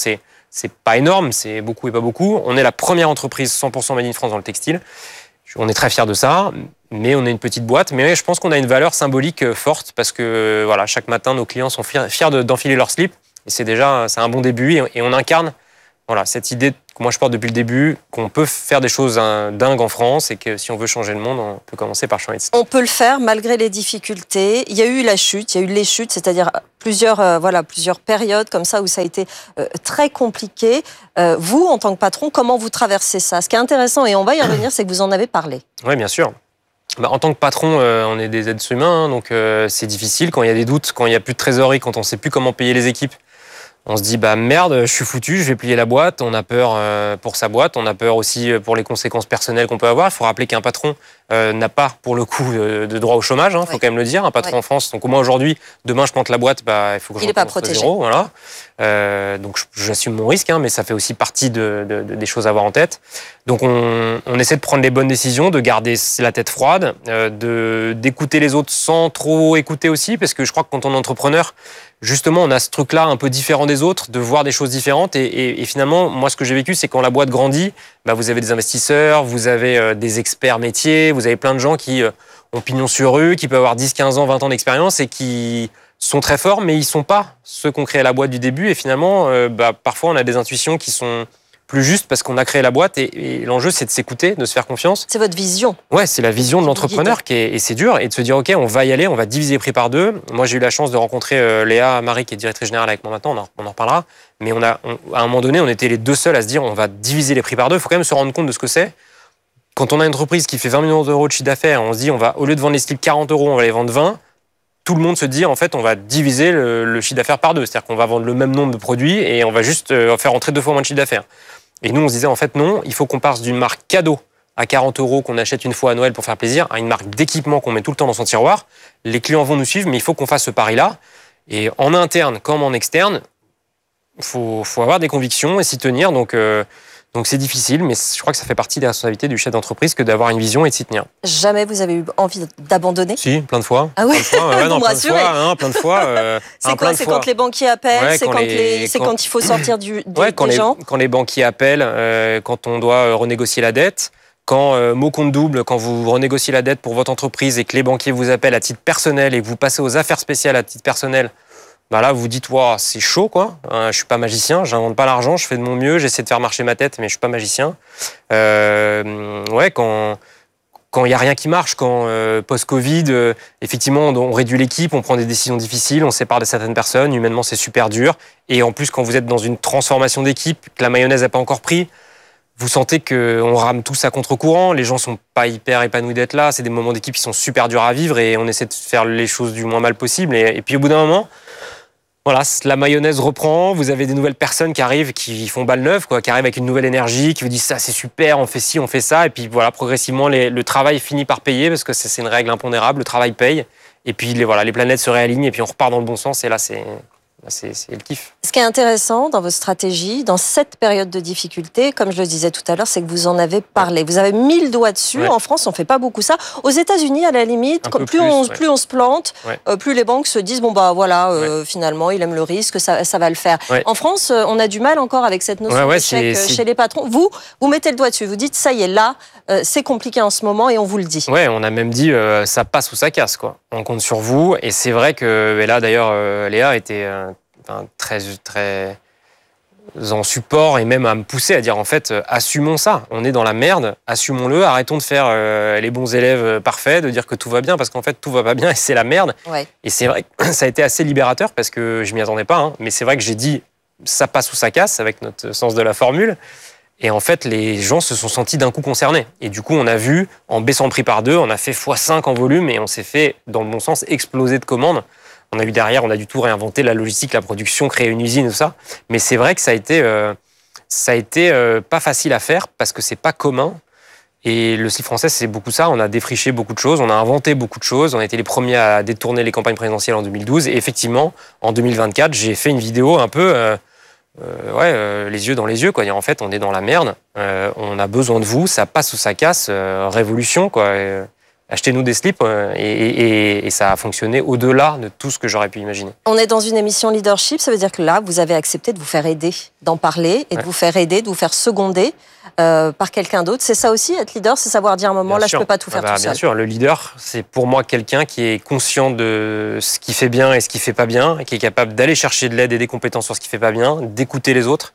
c'est pas énorme, c'est beaucoup et pas beaucoup. On est la première entreprise cent pour cent Made in France dans le textile. On est très fiers de ça, mais on est une petite boîte. Mais je pense qu'on a une valeur symbolique forte parce que voilà, chaque matin, nos clients sont fiers, fiers de, d'enfiler leur slip. Et c'est déjà c'est un bon début. Et, et on incarne voilà, cette idée que moi je porte depuis le début, qu'on peut faire des choses hein, dingues en France et que si on veut changer le monde, on peut commencer par changer de style. On peut le faire malgré les difficultés. Il y a eu la chute, il y a eu les chutes, c'est-à-dire plusieurs, euh, voilà, plusieurs périodes comme ça où ça a été euh, très compliqué. Euh, vous, en tant que patron, comment vous traversez ça? Ce qui est intéressant, et on va y revenir, c'est que vous en avez parlé. Oui, bien sûr. Bah, en tant que patron, euh, on est des êtres humains, donc euh, c'est difficile quand il y a des doutes, quand il n'y a plus de trésorerie, quand on ne sait plus comment payer les équipes. On se dit, bah merde, je suis foutu, je vais plier la boîte. On a peur euh, pour sa boîte, on a peur aussi pour les conséquences personnelles qu'on peut avoir. Il faut rappeler qu'un patron euh, n'a pas, pour le coup, de, de droit au chômage, il hein, faut oui. quand même le dire. Un patron oui. en France, donc au moins aujourd'hui, demain je plante la boîte, bah, il faut que je recommence de zéro. Voilà. Euh, donc j'assume mon risque, hein, mais ça fait aussi partie de, de, de, des choses à avoir en tête. Donc on, on essaie de prendre les bonnes décisions, de garder la tête froide, euh, de, d'écouter les autres sans trop écouter aussi, parce que je crois que quand on est entrepreneur, justement, on a ce truc-là un peu différent des autres, de voir des choses différentes. Et, et, et finalement, moi, ce que j'ai vécu, c'est quand la boîte grandit, bah, vous avez des investisseurs, vous avez euh, des experts métiers, vous avez plein de gens qui euh, ont pignon sur rue, qui peuvent avoir dix, quinze ans, vingt ans d'expérience et qui sont très forts, mais ils ne sont pas ceux qui ont créé la boîte du début. Et finalement, euh, bah, parfois, on a des intuitions qui sont plus justes parce qu'on a créé la boîte. Et, et l'enjeu, c'est de s'écouter, de se faire confiance. C'est votre vision. Ouais, c'est la vision de l'entrepreneur qui est, et c'est dur. Et de se dire, OK, on va y aller, on va diviser les prix par deux. Moi, j'ai eu la chance de rencontrer euh, Léa Marie, qui est directrice générale avec moi maintenant. On en, on en reparlera. Mais on a, on, à un moment donné, on était les deux seuls à se dire, on va diviser les prix par deux. Il faut quand même se rendre compte de ce que c'est. Quand on a une entreprise qui fait vingt millions d'euros de chiffre d'affaires, on se dit, on va, au lieu de vendre les slips quarante euros, on va les vendre vingt. Tout le monde se dit, en fait, on va diviser le, le chiffre d'affaires par deux. C'est-à-dire qu'on va vendre le même nombre de produits et on va juste euh, faire entrer deux fois moins de chiffre d'affaires. Et nous, on se disait, en fait, non, il faut qu'on passe d'une marque cadeau à quarante euros qu'on achète une fois à Noël pour faire plaisir à une marque d'équipement qu'on met tout le temps dans son tiroir. Les clients vont nous suivre, mais il faut qu'on fasse ce pari-là. Et en interne comme en externe, il faut, faut avoir des convictions et s'y tenir. Donc, euh, donc c'est difficile, mais je crois que ça fait partie des responsabilités du chef d'entreprise que d'avoir une vision et de s'y tenir. Jamais vous avez eu envie d'abandonner? Si, plein de fois. Ah oui, plein de fois, ouais, vous non, me plein de rassurez. fois, hein, plein de fois. Euh, c'est quoi? C'est quand les banquiers appellent, ouais, c'est quand, quand, les, c'est quand... quand il faut sortir du, des, ouais, quand des les, gens quand les banquiers appellent, euh, quand on doit renégocier la dette, quand, euh, mot compte double, quand vous renégociez la dette pour votre entreprise et que les banquiers vous appellent à titre personnel et que vous passez aux affaires spéciales à titre personnel, bah là, vous dites, wow, c'est chaud, quoi. Euh, je suis pas magicien, j'invente pas l'argent, je fais de mon mieux, j'essaie de faire marcher ma tête, mais je suis pas magicien. Euh, ouais, quand quand il y a rien qui marche, quand euh, post-Covid, euh, effectivement, on, on réduit l'équipe, on prend des décisions difficiles, on sépare de certaines personnes, humainement, c'est super dur. Et en plus, quand vous êtes dans une transformation d'équipe, que la mayonnaise n'a pas encore pris, vous sentez qu'on rame tous à contre-courant, les gens sont pas hyper épanouis d'être là, c'est des moments d'équipe qui sont super durs à vivre et on essaie de faire les choses du moins mal possible. Et, et puis au bout d'un moment, voilà, la mayonnaise reprend, vous avez des nouvelles personnes qui arrivent, qui font balle neuve, quoi, qui arrivent avec une nouvelle énergie, qui vous disent ça c'est super, on fait ci, on fait ça, et puis voilà, progressivement les, le travail finit par payer parce que c'est, c'est une règle impondérable, le travail paye, et puis les, voilà, les planètes se réalignent et puis on repart dans le bon sens et là c'est... C'est, c'est le kiff. Ce qui est intéressant dans votre stratégie, dans cette période de difficulté, comme je le disais tout à l'heure, c'est que vous en avez parlé. Vous avez mis le doigt dessus. Ouais. En France, on ne fait pas beaucoup ça. Aux États-Unis, à la limite, plus, plus, on, ouais. plus on se plante, ouais. euh, plus les banques se disent bon bah voilà, euh, ouais. finalement, il aime le risque, ça, ça va le faire. Ouais. En France, on a du mal encore avec cette notion ouais, ouais, d'échec c'est, chez c'est... les patrons. Vous, vous mettez le doigt dessus. Vous dites ça y est, là, euh, c'est compliqué en ce moment et on vous le dit. Ouais, on a même dit euh, ça passe ou ça casse, quoi. On compte sur vous et c'est vrai que et là d'ailleurs, euh, Léa était euh, Enfin, très, très en support et même à me pousser à dire en fait euh, assumons ça, on est dans la merde, assumons-le, arrêtons de faire euh, les bons élèves parfaits, de dire que tout va bien parce qu'en fait tout va pas bien et c'est la merde. Ouais. Et c'est vrai que ça a été assez libérateur parce que je m'y attendais pas, hein, mais c'est vrai que j'ai dit ça passe ou ça casse avec notre sens de la formule. Et en fait, les gens se sont sentis d'un coup concernés. Et du coup, on a vu, en baissant le prix par deux, on a fait fois cinq en volume et on s'est fait, dans le bon sens, exploser de commandes. On a eu derrière, on a du tout réinventé la logistique, la production, créer une usine, tout ça. Mais c'est vrai que ça a été, euh, ça a été euh, pas facile à faire parce que c'est pas commun. Et le slip français, c'est beaucoup ça. On a défriché beaucoup de choses, on a inventé beaucoup de choses. On a été les premiers à détourner les campagnes présidentielles en deux mille douze. Et effectivement, en deux mille vingt-quatre, j'ai fait une vidéo un peu, euh, euh, ouais, euh, les yeux dans les yeux, quoi. Et en fait, on est dans la merde. Euh, on a besoin de vous. Ça passe ou ça casse. Euh, révolution, quoi. Et, achetez-nous des slips, euh, et, et, et ça a fonctionné au-delà de tout ce que j'aurais pu imaginer. On est dans une émission leadership, ça veut dire que là, vous avez accepté de vous faire aider, d'en parler et ouais. de vous faire aider, de vous faire seconder euh, par quelqu'un d'autre. C'est ça aussi, être leader, c'est savoir dire à un moment, bien là, sûr. je ne peux pas tout faire ah bah, tout bien seul. Bien sûr, le leader, c'est pour moi quelqu'un qui est conscient de ce qui fait bien et ce qui ne fait pas bien, et qui est capable d'aller chercher de l'aide et des compétences sur ce qui ne fait pas bien, d'écouter les autres,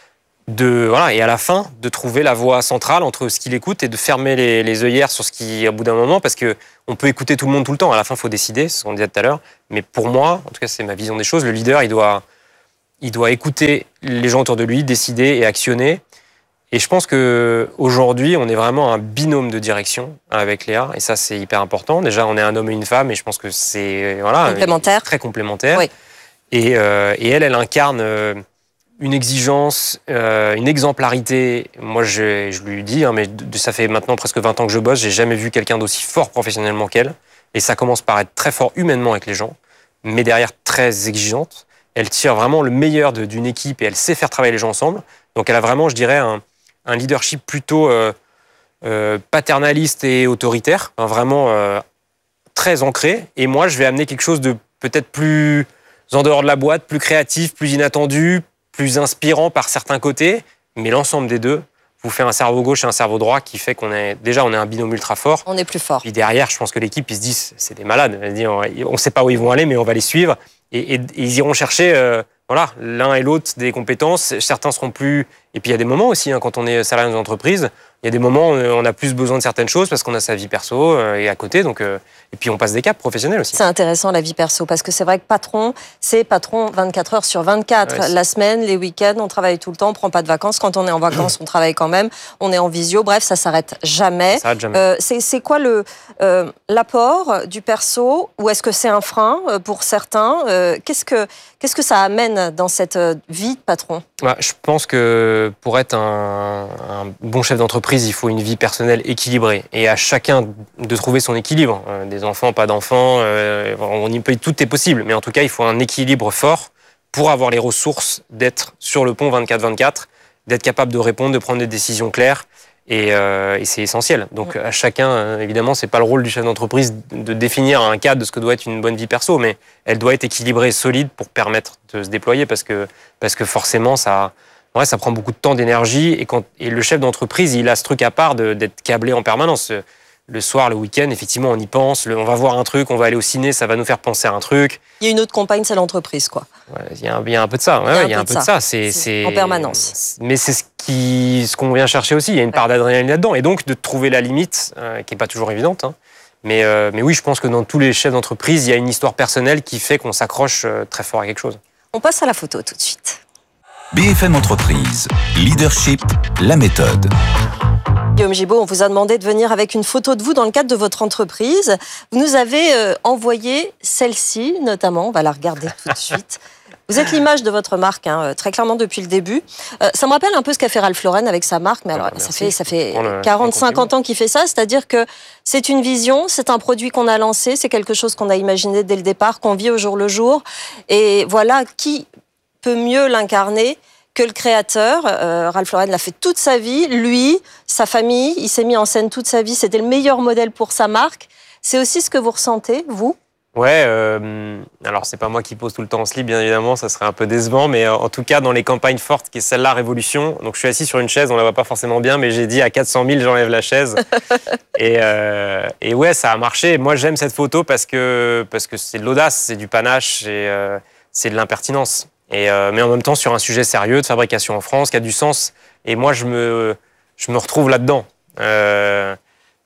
de, voilà, et à la fin, de trouver la voie centrale entre ce qu'il écoute et de fermer les, les œillères sur ce qui, au bout d'un moment, parce qu'on peut écouter tout le monde tout le temps. À la fin, il faut décider, c'est ce qu'on disait tout à l'heure. Mais pour moi, en tout cas, c'est ma vision des choses, le leader, il doit, il doit écouter les gens autour de lui, décider et actionner. Et je pense qu'aujourd'hui, on est vraiment un binôme de direction avec Léa, et ça, c'est hyper important. Déjà, on est un homme et une femme, et je pense que c'est voilà, complémentaire. Très complémentaire. Oui. Et, euh, et elle, elle incarne euh, une exigence, euh, une exemplarité. Moi, je, je lui dis, hein, mais ça fait maintenant presque vingt ans que je bosse, j'ai jamais vu quelqu'un d'aussi fort professionnellement qu'elle. Et ça commence par être très fort humainement avec les gens, mais derrière très exigeante. Elle tire vraiment le meilleur de, d'une équipe et elle sait faire travailler les gens ensemble. Donc elle a vraiment, je dirais, un, un leadership plutôt euh, euh, paternaliste et autoritaire, hein, vraiment euh, très ancré. Et moi, je vais amener quelque chose de peut-être plus en dehors de la boîte, plus créatif, plus inattendu, plus inspirant par certains côtés. Mais l'ensemble des deux vous fait un cerveau gauche et un cerveau droit qui fait qu'on est déjà on est un binôme ultra fort. On est plus fort. Puis derrière, je pense que l'équipe, ils se disent, c'est des malades. On ne sait pas où ils vont aller, mais on va les suivre. Et, et, et ils iront chercher euh, voilà, l'un et l'autre des compétences. Certains seront plus... Et puis il y a des moments aussi, hein, quand on est salarié dans une entreprise, il y a des moments où on a plus besoin de certaines choses parce qu'on a sa vie perso euh, et à côté. Donc, euh, et puis on passe des caps professionnels aussi. C'est intéressant la vie perso parce que c'est vrai que patron, c'est patron vingt-quatre heures sur vingt-quatre. Ouais, la semaine, les week-ends, on travaille tout le temps, on ne prend pas de vacances. Quand on est en vacances, on travaille quand même. On est en visio. Bref, ça ne s'arrête jamais. Ça s'arrête jamais. Euh, c'est, c'est quoi le, euh, l'apport du perso ou est-ce que c'est un frein pour certains euh, qu'est-ce que, qu'est-ce que ça amène dans cette vie de patron ? Ouais, je pense que pour être un, un bon chef d'entreprise, il faut une vie personnelle équilibrée. Et à chacun de trouver son équilibre. Euh, des enfants, pas d'enfants, euh, on y peut, tout est possible. Mais en tout cas, il faut un équilibre fort pour avoir les ressources d'être sur le pont vingt-quatre vingt-quatre, d'être capable de répondre, de prendre des décisions claires. Et, euh, et c'est essentiel. Donc à chacun, euh, évidemment, c'est pas le rôle du chef d'entreprise de définir un cadre de ce que doit être une bonne vie perso, mais elle doit être équilibrée et solide pour permettre de se déployer parce que, parce que forcément, ça, ouais, ça prend beaucoup de temps, d'énergie. Et, quand, et le chef d'entreprise, il a ce truc à part de, d'être câblé en permanence. Le soir, le week-end, effectivement, on y pense. Le, on va voir un truc, on va aller au ciné, ça va nous faire penser à un truc. Il y a une autre compagne, c'est l'entreprise, quoi. Ouais, il y a un, il y a un peu de ça. Ouais, il y a, il y a un peu de ça. C'est, c'est, en permanence. Mais c'est ce, qui, ce qu'on vient chercher aussi. Il y a une part d'adrénaline là-dedans. Et donc, de trouver la limite, euh, qui n'est pas toujours évidente. Hein. Mais, euh, mais oui, je pense que dans tous les chefs d'entreprise, il y a une histoire personnelle qui fait qu'on s'accroche euh, très fort à quelque chose. On passe à la photo tout de suite. B F M Entreprise, Leadership, la méthode. Guillaume Gibault, on vous a demandé de venir avec une photo de vous dans le cadre de votre entreprise. Vous nous avez euh, envoyé celle-ci, notamment. On va la regarder tout de suite. Vous êtes l'image de votre marque, hein, très clairement depuis le début. Euh, ça me rappelle un peu ce qu'a fait Ralph Lauren avec sa marque, mais alors ah, ça fait, ça fait quarante à cinquante ans qu'il fait ça, c'est-à-dire que c'est une vision, c'est un produit qu'on a lancé, c'est quelque chose qu'on a imaginé dès le départ, qu'on vit au jour le jour. Et voilà, qui peut mieux l'incarner que le créateur. euh, Ralph Lauren l'a fait toute sa vie, lui, sa famille, il s'est mis en scène toute sa vie, c'était le meilleur modèle pour sa marque. C'est aussi ce que vous ressentez, vous ? Ouais, euh, alors c'est pas moi qui pose tout le temps en slip, bien évidemment, ça serait un peu décevant, mais en tout cas, dans les campagnes fortes, qui est celle-là, Révolution, donc je suis assis sur une chaise, on la voit pas forcément bien, mais j'ai dit à quatre cent mille, j'enlève la chaise. et, euh, et ouais, ça a marché. Moi, j'aime cette photo parce que, parce que c'est de l'audace, c'est du panache, et, euh, c'est de l'impertinence. Et, euh, mais en même temps, sur un sujet sérieux de fabrication en France, qui a du sens. Et moi, je me, je me retrouve là-dedans. Euh,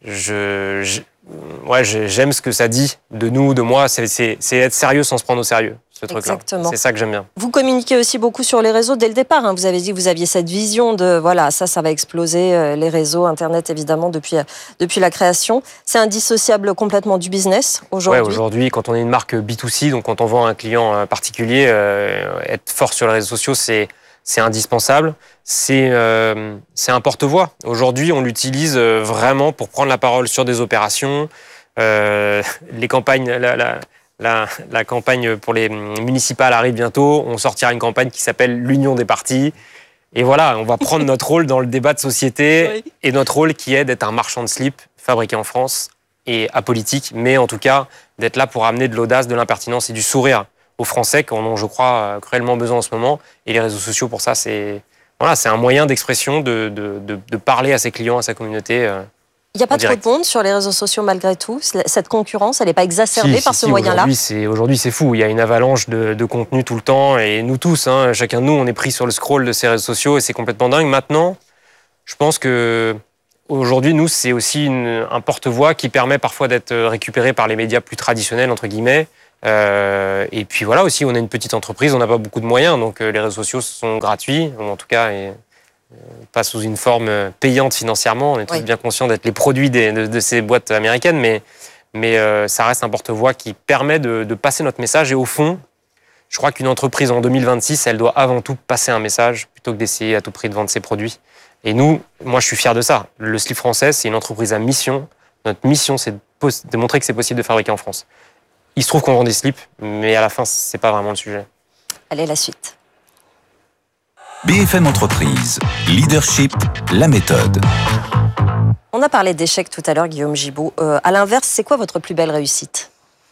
je, je, ouais, j'aime ce que ça dit de nous, de moi. C'est, c'est, c'est être sérieux sans se prendre au sérieux, ce truc-là. Exactement. C'est ça que j'aime bien. Vous communiquez aussi beaucoup sur les réseaux dès le départ. Hein. Vous avez dit que vous aviez cette vision de, voilà, ça, ça va exploser, euh, les réseaux, Internet, évidemment, depuis, euh, depuis la création. C'est indissociable complètement du business aujourd'hui. Ouais, aujourd'hui, quand on est une marque B deux C, donc quand on vend à un client particulier, euh, être fort sur les réseaux sociaux, c'est, c'est indispensable. C'est, euh, c'est un porte-voix. Aujourd'hui, on l'utilise vraiment pour prendre la parole sur des opérations. Euh, les campagnes... La, la, La, la campagne pour les municipales arrive bientôt. On sortira une campagne qui s'appelle l'Union des partis. Et voilà, on va prendre notre rôle dans le débat de société. Oui. Et notre rôle qui est d'être un marchand de slip fabriqué en France et apolitique, mais en tout cas d'être là pour amener de l'audace, de l'impertinence et du sourire aux Français qui en ont, je crois, cruellement besoin en ce moment. Et les réseaux sociaux, pour ça, c'est voilà, c'est un moyen d'expression, de, de, de, de parler à ses clients, à sa communauté. Euh, Il n'y a pas trop de monde sur les réseaux sociaux malgré tout. Cette concurrence, elle n'est pas exacerbée si, par si, ce si, moyen-là. Aujourd'hui, c'est, aujourd'hui, c'est fou. Il y a une avalanche de, de contenu tout le temps. Et nous tous, hein, chacun de nous, on est pris sur le scroll de ces réseaux sociaux et c'est complètement dingue. Maintenant, je pense que aujourd'hui, nous, c'est aussi une, un porte-voix qui permet parfois d'être récupéré par les médias plus traditionnels, entre guillemets. Euh, et puis voilà, aussi, on est une petite entreprise, on n'a pas beaucoup de moyens, donc euh, les réseaux sociaux sont gratuits, ou en tout cas, et, euh, pas sous une forme payante financièrement. On est tous oui. bien conscients d'être les produits des, de, de ces boîtes américaines, mais, mais euh, ça reste un porte-voix qui permet de, de passer notre message. Et au fond, je crois qu'une entreprise en deux mille vingt-six, elle doit avant tout passer un message plutôt que d'essayer à tout prix de vendre ses produits. Et nous, moi, je suis fier de ça. Le Slip Français, c'est une entreprise à mission. Notre mission, c'est de, pos- de montrer que c'est possible de fabriquer en France. Il se trouve qu'on vend des slips, mais à la fin, c'est pas vraiment le sujet. Allez, la suite. B F M Entreprise, Leadership, la méthode. On a parlé d'échecs tout à l'heure, Guillaume Gibaud. Euh, à l'inverse, c'est quoi votre plus belle réussite ?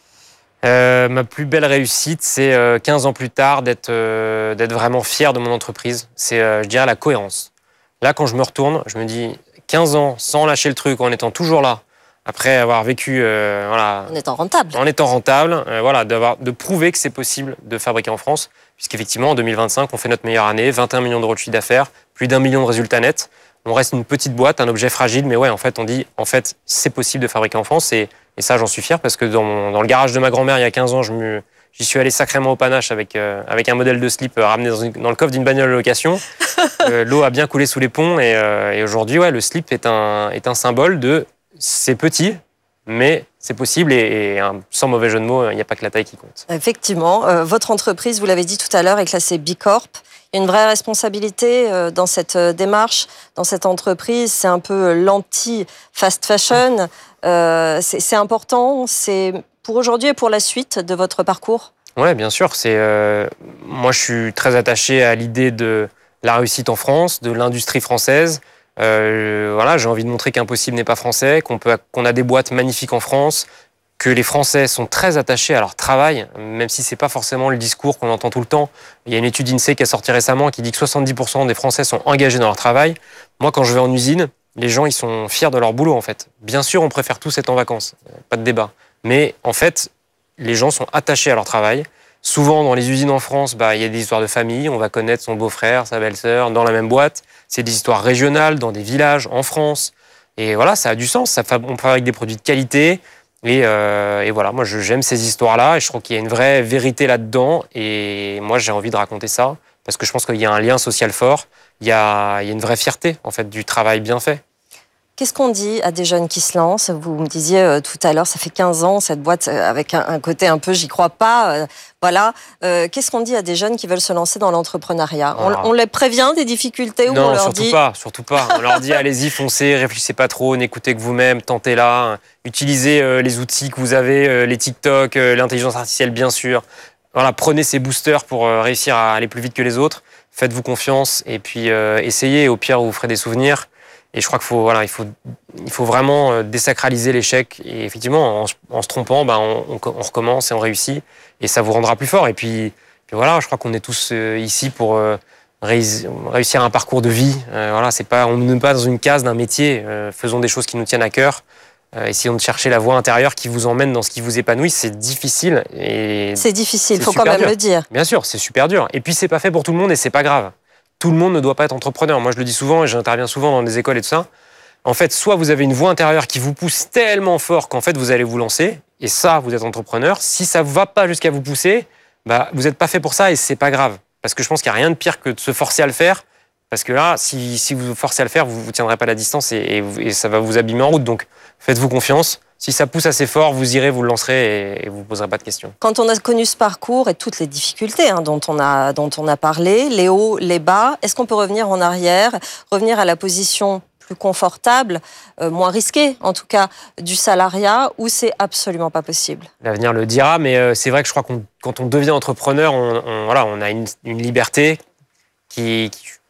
euh, Ma plus belle réussite, c'est euh, quinze ans plus tard d'être, euh, d'être vraiment fier de mon entreprise. C'est, euh, je dirais, la cohérence. Là, quand je me retourne, je me dis quinze ans sans lâcher le truc, en étant toujours là, après avoir vécu, euh, voilà, en étant rentable, en étant rentable, euh, voilà, d'avoir, de prouver que c'est possible de fabriquer en France, puisqu'effectivement en deux mille vingt-cinq, on fait notre meilleure année, vingt et un millions d'euros de chiffre d'affaires, plus d'un million de résultats nets. On reste une petite boîte, un objet fragile, mais ouais, en fait, on dit, en fait, c'est possible de fabriquer en France, et, et ça, j'en suis fier parce que dans, mon, dans le garage de ma grand-mère il y a quinze ans, je me, j'y suis allé sacrément au panache avec euh, avec un modèle de slip euh, ramené dans, une, dans le coffre d'une bagnole de location. euh, l'eau a bien coulé sous les ponts, et, euh, et aujourd'hui, ouais, le slip est un est un symbole de c'est petit. Mais c'est possible et, et sans mauvais jeu de mots, il n'y a pas que la taille qui compte. Effectivement, euh, votre entreprise, vous l'avez dit tout à l'heure, est classée B Corp. Il y a une vraie responsabilité euh, dans cette euh, démarche, dans cette entreprise. C'est un peu l'anti-fast fashion. Euh, c'est, c'est important, c'est pour aujourd'hui et pour la suite de votre parcours ? Oui, bien sûr. C'est, euh, moi, je suis très attaché à l'idée de la réussite en France, de l'industrie française. Euh, voilà, j'ai envie de montrer qu'impossible n'est pas français, qu'on peut, qu'on a des boîtes magnifiques en France, que les Français sont très attachés à leur travail, même si c'est pas forcément le discours qu'on entend tout le temps. Il y a une étude INSEE qui est sortie récemment qui dit que soixante-dix pour cent des Français sont engagés dans leur travail. Moi, quand je vais en usine, les gens, ils sont fiers de leur boulot, en fait. Bien sûr, on préfère tous être en vacances, pas de débat. Mais en fait, les gens sont attachés à leur travail. Souvent, dans les usines en France, bah, il y a des histoires de famille. On va connaître son beau-frère, sa belle-sœur dans la même boîte. C'est des histoires régionales, dans des villages, en France. Et voilà, ça a du sens. Ça, on fabrique des produits de qualité. Et, euh, et voilà, moi, je, j'aime ces histoires-là. Et je trouve qu'il y a une vraie vérité là-dedans. Et moi, j'ai envie de raconter ça. Parce que je pense qu'il y a un lien social fort. Il y a, il y a une vraie fierté, en fait, du travail bien fait. Qu'est-ce qu'on dit à des jeunes qui se lancent ? Vous me disiez euh, tout à l'heure, ça fait quinze ans, cette boîte, euh, avec un, un côté un peu « j'y crois pas euh, ». Voilà. Euh, qu'est-ce qu'on dit à des jeunes qui veulent se lancer dans l'entrepreneuriat ? on, on les prévient des difficultés ou non, on leur surtout dit... pas, surtout pas. On leur dit « allez-y, foncez, réfléchissez pas trop, n'écoutez que vous-même, tentez-la, utilisez euh, les outils que vous avez, euh, les TikTok, euh, l'intelligence artificielle, bien sûr. Voilà, prenez ces boosters pour euh, réussir à aller plus vite que les autres. Faites-vous confiance et puis euh, essayez. Au pire, vous ferez des souvenirs. » Et je crois qu'il faut, voilà, il faut, il faut vraiment désacraliser l'échec. Et effectivement, en, en se trompant, ben, on, on, on recommence et on réussit. Et ça vous rendra plus fort. Et puis, puis voilà, je crois qu'on est tous euh, ici pour euh, réussir un parcours de vie. Euh, voilà, c'est pas, on n'est pas dans une case d'un métier. Euh, faisons des choses qui nous tiennent à cœur. Euh, essayons de chercher la voie intérieure qui vous emmène dans ce qui vous épanouit. C'est difficile. Et c'est difficile, il faut quand même dur. le dire. Bien sûr, c'est super dur. Et puis, c'est pas fait pour tout le monde et c'est pas grave. Tout le monde ne doit pas être entrepreneur. Moi, je le dis souvent et j'interviens souvent dans des écoles et tout ça. En fait, soit vous avez une voie intérieure qui vous pousse tellement fort qu'en fait, vous allez vous lancer. Et ça, vous êtes entrepreneur. Si ça ne va pas jusqu'à vous pousser, bah, vous n'êtes pas fait pour ça et c'est pas grave. Parce que je pense qu'il n'y a rien de pire que de se forcer à le faire. Parce que là, si, si vous vous forcez à le faire, vous ne tiendrez pas la distance et, et, et ça va vous abîmer en route. Donc, faites-vous confiance. Si ça pousse assez fort, vous irez, vous le lancerez et, et vous ne poserez pas de questions. Quand on a connu ce parcours et toutes les difficultés hein, dont, on a, dont on a parlé, les hauts, les bas, est-ce qu'on peut revenir en arrière, revenir à la position plus confortable, euh, moins risquée en tout cas, du salariat, ou c'est absolument pas possible ? L'avenir le dira, mais euh, c'est vrai que je crois que quand on devient entrepreneur, on, on, voilà, on a une, une liberté qui, qui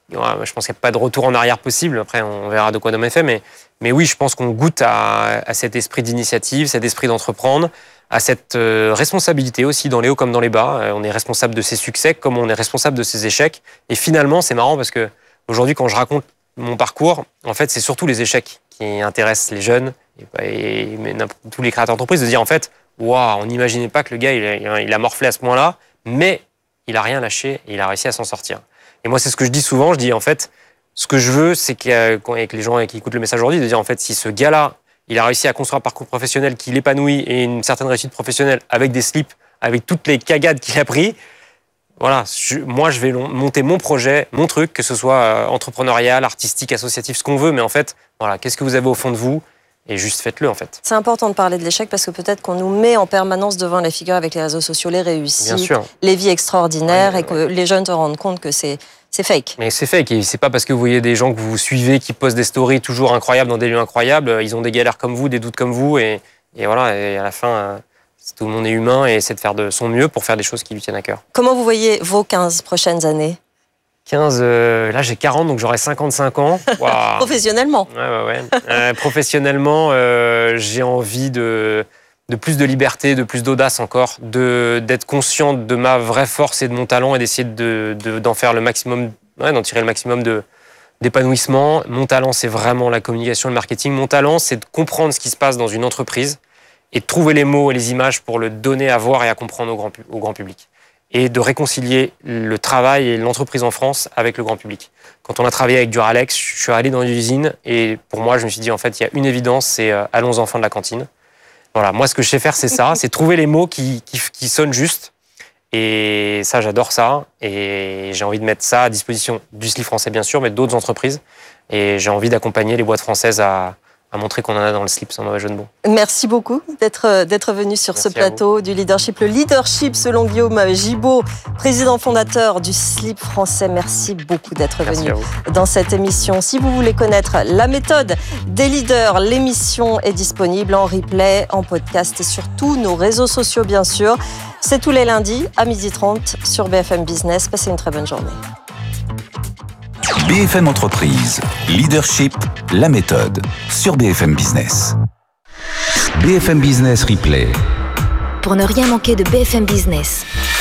je pense qu'il n'y a pas de retour en arrière possible. Après, on verra de quoi demain est fait. Mais, mais oui, je pense qu'on goûte à, à cet esprit d'initiative, cet esprit d'entreprendre, à cette euh, responsabilité aussi dans les hauts comme dans les bas. Euh, on est responsable de ses succès comme on est responsable de ses échecs. Et finalement, c'est marrant parce que aujourd'hui, quand je raconte mon parcours, en fait, c'est surtout les échecs qui intéressent les jeunes et, et tous les créateurs d'entreprises, de dire en fait, waouh, on n'imaginait pas que le gars, il a, il a morflé à ce point-là, mais il n'a rien lâché et il a réussi à s'en sortir. Et moi, c'est ce que je dis souvent. Je dis, en fait, ce que je veux, c'est qu'avec les gens qui écoutent le message aujourd'hui, de dire, en fait, si ce gars-là, il a réussi à construire un parcours professionnel qui l'épanouit et une certaine réussite professionnelle avec des slips, avec toutes les cagades qu'il a pris, voilà, je, moi, je vais monter mon projet, mon truc, que ce soit entrepreneurial, artistique, associatif, ce qu'on veut. Mais en fait, voilà, qu'est-ce que vous avez au fond de vous ? Et juste faites-le, en fait. C'est important de parler de l'échec parce que peut-être qu'on nous met en permanence devant les figures avec les réseaux sociaux, les réussites, les vies extraordinaires, ouais, et que ouais. les jeunes se rendent compte que c'est, c'est fake. Mais c'est fake. Et c'est pas parce que vous voyez des gens que vous suivez qui postent des stories toujours incroyables dans des lieux incroyables. Ils ont des galères comme vous, des doutes comme vous. Et, et voilà, et à la fin, tout le monde est humain et essaie de faire de son mieux pour faire des choses qui lui tiennent à cœur. Comment vous voyez vos quinze prochaines années ? quinze, euh, là j'ai quarante, donc j'aurai cinquante-cinq ans. Wow. Professionnellement. Ouais, ouais, ouais. Euh, professionnellement, euh, j'ai envie de, de plus de liberté, de plus d'audace encore, de, d'être conscient de ma vraie force et de mon talent et d'essayer de, de, d'en faire le maximum, ouais, d'en tirer le maximum de, d'épanouissement. Mon talent, c'est vraiment la communication et le marketing. Mon talent, c'est de comprendre ce qui se passe dans une entreprise et de trouver les mots et les images pour le donner à voir et à comprendre au grand, au grand public. Et de réconcilier le travail et l'entreprise en France avec le grand public. Quand on a travaillé avec Duralex, je suis allé dans l'usine et pour moi, je me suis dit, en fait, il y a une évidence, c'est euh, allons enfants de la cantine. Voilà, moi, ce que je sais faire, c'est ça, c'est trouver les mots qui, qui, qui sonnent juste. Et ça, j'adore ça. Et j'ai envie de mettre ça à disposition du slip français, bien sûr, mais d'autres entreprises. Et j'ai envie d'accompagner les boîtes françaises à... à montrer qu'on en a dans le slip, sans mauvais jeu de mots. Merci beaucoup d'être, d'être venu sur Merci ce plateau du leadership. Le leadership, selon Guillaume Gibaud, président fondateur du slip français. Merci beaucoup d'être Merci venu dans cette émission. Si vous voulez connaître la méthode des leaders, l'émission est disponible en replay, en podcast et sur tous nos réseaux sociaux, bien sûr. C'est tous les lundis à midi trente sur B F M Business. Passez une très bonne journée. B F M Entreprise, Leadership, la méthode, sur B F M Business. B F M Business Replay. Pour ne rien manquer de B F M Business.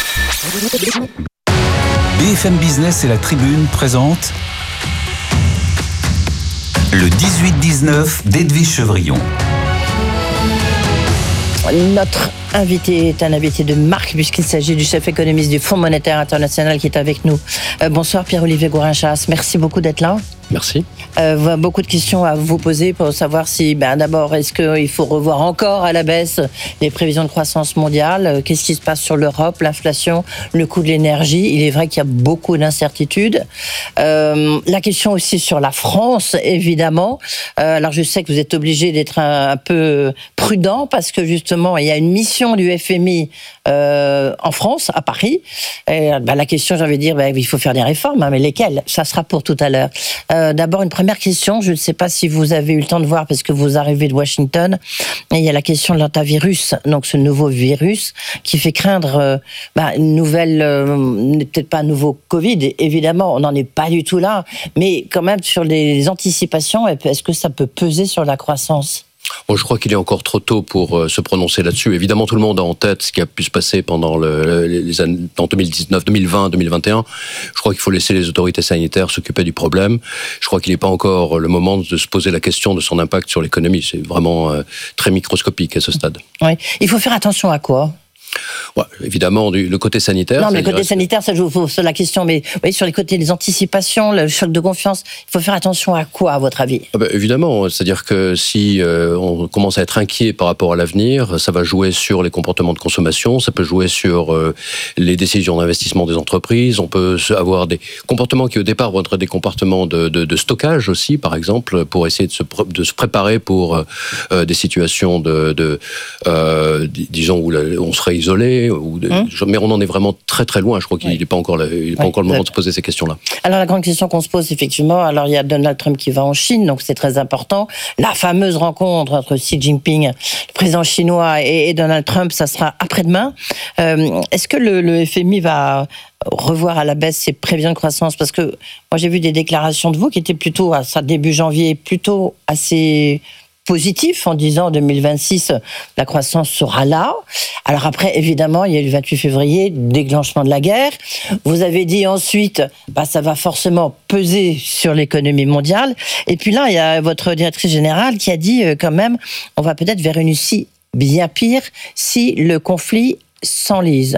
B F M Business et la Tribune présentent le dix-huit dix-neuf d'Edwige Chevrillon. Notre invité est un invité de marque puisqu'il s'agit du chef économiste du Fonds monétaire international qui est avec nous. Euh, bonsoir Pierre-Olivier Gourinchas, merci beaucoup d'être là. Merci. Euh, beaucoup de questions à vous poser pour savoir si, ben, d'abord, est-ce qu'il faut revoir encore à la baisse les prévisions de croissance mondiale ? Qu'est-ce qui se passe sur l'Europe, l'inflation, le coût de l'énergie ? Il est vrai qu'il y a beaucoup d'incertitudes. Euh, la question aussi sur la France, évidemment. Euh, alors, je sais que vous êtes obligé d'être un, un peu prudent parce que, justement, il y a une mission du F M I euh, en France, à Paris. Et, ben, la question, j'ai envie de dire, ben, il faut faire des réformes, hein, mais lesquelles ? Ça sera pour tout à l'heure. Euh, d'abord, une première question. Je ne sais pas si vous avez eu le temps de voir parce que vous arrivez de Washington. Et il y a la question de l'antavirus, donc ce nouveau virus qui fait craindre euh, bah, une nouvelle, euh, peut-être pas un nouveau Covid. Évidemment, on n'en est pas du tout là. Mais quand même, sur les anticipations, est-ce que ça peut peser sur la croissance ? Bon, je crois qu'il est encore trop tôt pour euh, se prononcer là-dessus. Évidemment, tout le monde a en tête ce qui a pu se passer pendant le, les années en deux mille dix-neuf, deux mille vingt, deux mille vingt et un. Je crois qu'il faut laisser les autorités sanitaires s'occuper du problème. Je crois qu'il n'est pas encore le moment de se poser la question de son impact sur l'économie. C'est vraiment euh, très microscopique à ce stade. Oui. Il faut faire attention à quoi ? Ouais, évidemment, du, le côté sanitaire. Non, mais le côté sanitaire, ça joue sur la question. Mais oui, sur les côtés des anticipations, le choc de confiance, il faut faire attention à quoi, à votre avis ? Ah ben, évidemment, c'est-à-dire que si euh, on commence à être inquiet par rapport à l'avenir, ça va jouer sur les comportements de consommation, ça peut jouer sur euh, les décisions d'investissement des entreprises. On peut avoir des comportements qui, au départ, vont être des comportements de, de, de stockage aussi, par exemple, pour essayer de se, de se préparer pour euh, des situations de, de euh, disons où on serait isolés, ou de, Hum. mais on en est vraiment très très loin. Je crois qu'il n'est pas encore, le, il est pas Oui, encore le moment peut-être. de se poser ces questions-là. Alors la grande question qu'on se pose effectivement, alors il y a Donald Trump qui va en Chine, donc c'est très important. La fameuse rencontre entre Xi Jinping, le président chinois, et, et Donald Trump, ça sera après-demain. Euh, est-ce que le, le F M I va revoir à la baisse ses prévisions de croissance? Parce que moi j'ai vu des déclarations de vous qui étaient plutôt, à ça début janvier, plutôt assez positif en disant en deux mille vingt-six la croissance sera là. Alors après évidemment il y a eu le vingt-huit février, déclenchement de la guerre. Vous avez dit ensuite bah ça va forcément peser sur l'économie mondiale. Et puis là il y a votre directrice générale qui a dit euh, quand même on va peut-être vers une issue bien pire si le conflit s'enlise.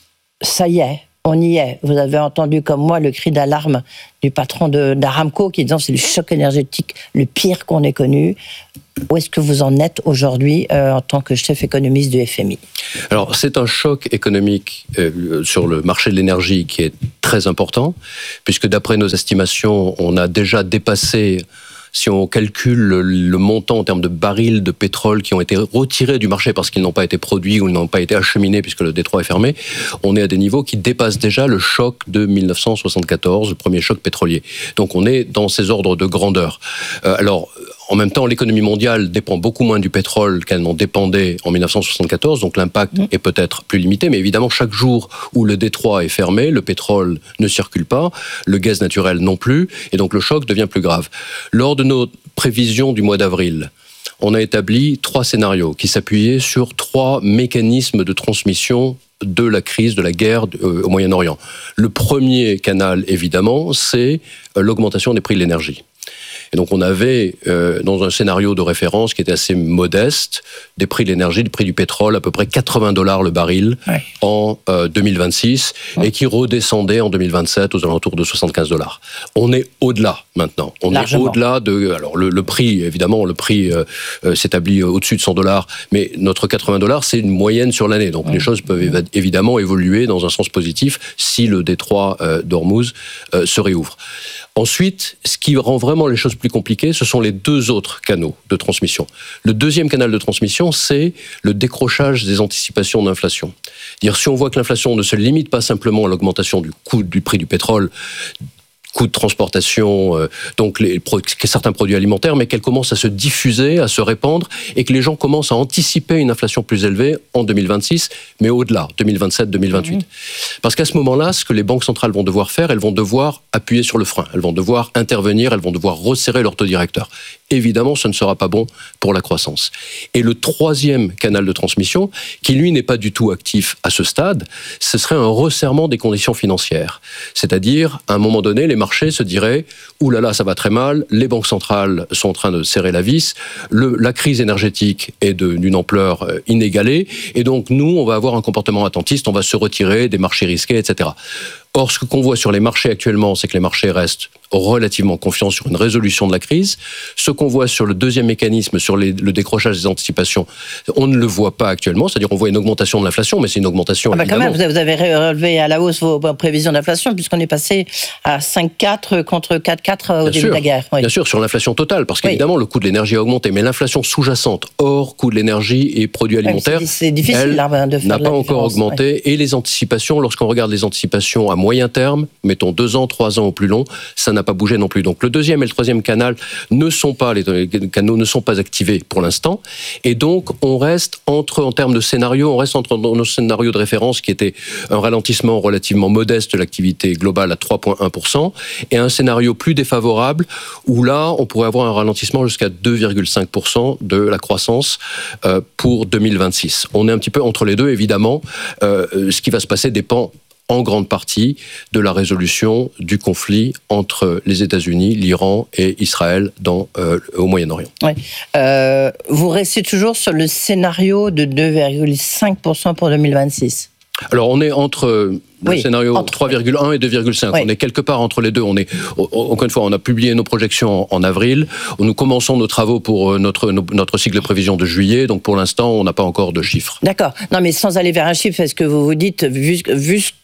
Ça y est. On y est. Vous avez entendu comme moi le cri d'alarme du patron de, d'Aramco qui disant c'est le choc énergétique le pire qu'on ait connu. Où est-ce que vous en êtes aujourd'hui euh, en tant que chef économiste du F M I? Alors, c'est un choc économique euh, sur le marché de l'énergie qui est très important, puisque d'après nos estimations, on a déjà dépassé, si on calcule le, le montant en termes de barils de pétrole qui ont été retirés du marché parce qu'ils n'ont pas été produits ou ils n'ont pas été acheminés puisque le détroit est fermé, on est à des niveaux qui dépassent déjà le choc de dix-neuf cent soixante-quatorze, le premier choc pétrolier. Donc on est dans ces ordres de grandeur. Euh, alors, en même temps, l'économie mondiale dépend beaucoup moins du pétrole qu'elle n'en dépendait en dix-neuf cent soixante-quatorze, donc l'impact est peut-être plus limité, mais évidemment, chaque jour où le détroit est fermé, le pétrole ne circule pas, le gaz naturel non plus, et donc le choc devient plus grave. Lors de nos prévisions du mois d'avril, on a établi trois scénarios qui s'appuyaient sur trois mécanismes de transmission de la crise, de la guerre au Moyen-Orient. Le premier canal, évidemment, c'est l'augmentation des prix de l'énergie. Et donc on avait, euh, dans un scénario de référence qui était assez modeste, des prix de l'énergie, des prix du pétrole, à peu près quatre-vingts dollars le baril ouais. en euh, deux mille vingt-six, ouais. et qui redescendait en deux mille vingt-sept aux alentours de soixante-quinze dollars. On est au-delà maintenant. On Largement. est au-delà de... Alors le, le prix, évidemment, le prix euh, euh, s'établit au-dessus de cent dollars, mais notre quatre-vingts dollars, c'est une moyenne sur l'année. Donc ouais. les choses peuvent év- évidemment évoluer dans un sens positif si le détroit euh, d'Ormuz euh, se réouvre. Ensuite, ce qui rend vraiment les choses plus compliquées, ce sont les deux autres canaux de transmission. Le deuxième canal de transmission, c'est le décrochage des anticipations d'inflation. Dire, si on voit que l'inflation ne se limite pas simplement à l'augmentation du coût du prix du pétrole, coûts de transportation, euh, donc les, certains produits alimentaires, mais qu'elle commence à se diffuser, à se répandre, et que les gens commencent à anticiper une inflation plus élevée en deux mille vingt-six, mais au-delà, deux mille vingt-sept, deux mille vingt-huit. Mmh. Parce qu'à ce moment-là, ce que les banques centrales vont devoir faire, elles vont devoir appuyer sur le frein, elles vont devoir intervenir, elles vont devoir resserrer leur taux directeur. Évidemment, ce ne sera pas bon pour la croissance. Et le troisième canal de transmission, qui lui n'est pas du tout actif à ce stade, ce serait un resserrement des conditions financières. C'est-à-dire, à un moment donné, les marchés se diraient « Ouh là là, ça va très mal, les banques centrales sont en train de serrer la vis, le, la crise énergétique est de, d'une ampleur inégalée, et donc nous, on va avoir un comportement attentiste, on va se retirer des marchés risqués, et cetera » Or, ce qu'on voit sur les marchés actuellement, c'est que les marchés restent relativement confiants sur une résolution de la crise. Ce qu'on voit sur le deuxième mécanisme, sur les, le décrochage des anticipations, on ne le voit pas actuellement. C'est-à-dire qu'on voit une augmentation de l'inflation, mais c'est une augmentation ah bah évidemment. Quand même, vous avez relevé à la hausse vos prévisions d'inflation, puisqu'on est passé à cinq virgule quatre contre quatre virgule quatre au bien début sûr, de la guerre. Oui. Bien sûr, sur l'inflation totale, parce qu'évidemment, oui. le coût de l'énergie a augmenté, mais l'inflation sous-jacente, hors coût de l'énergie et produits alimentaires, oui, c'est, c'est difficile, elle là, de faire n'a pas encore augmenté. Oui. Et les anticipations, lorsqu'on regarde les anticipations à moyen terme, mettons deux ans, trois ans au plus long, ça n'a pas bougé non plus. Donc le deuxième et le troisième canal ne sont pas, les canaux ne sont pas activés pour l'instant. Et donc on reste entre, en termes de scénario, on reste entre nos scénarios de référence qui était un ralentissement relativement modeste de l'activité globale à trois virgule un pour cent et un scénario plus défavorable où là on pourrait avoir un ralentissement jusqu'à deux virgule cinq pour cent de la croissance euh, pour deux mille vingt-six. On est un petit peu entre les deux, évidemment. Euh, ce qui va se passer dépend en grande partie de la résolution du conflit entre les États-Unis, l'Iran et Israël dans, euh, au Moyen-Orient. Oui. Euh, vous restez toujours sur le scénario de deux virgule cinq pour cent pour deux mille vingt-six. Alors on est entre le oui, scénario entre... trois virgule un et deux virgule cinq. Oui. On est quelque part entre les deux. On est, encore une fois, on a publié nos projections en, en avril. Nous commençons nos travaux pour notre, notre cycle de prévision de juillet. Donc pour l'instant, on n'a pas encore de chiffres. D'accord. Non mais sans aller vers un chiffre, est-ce que vous vous dites, vu, vu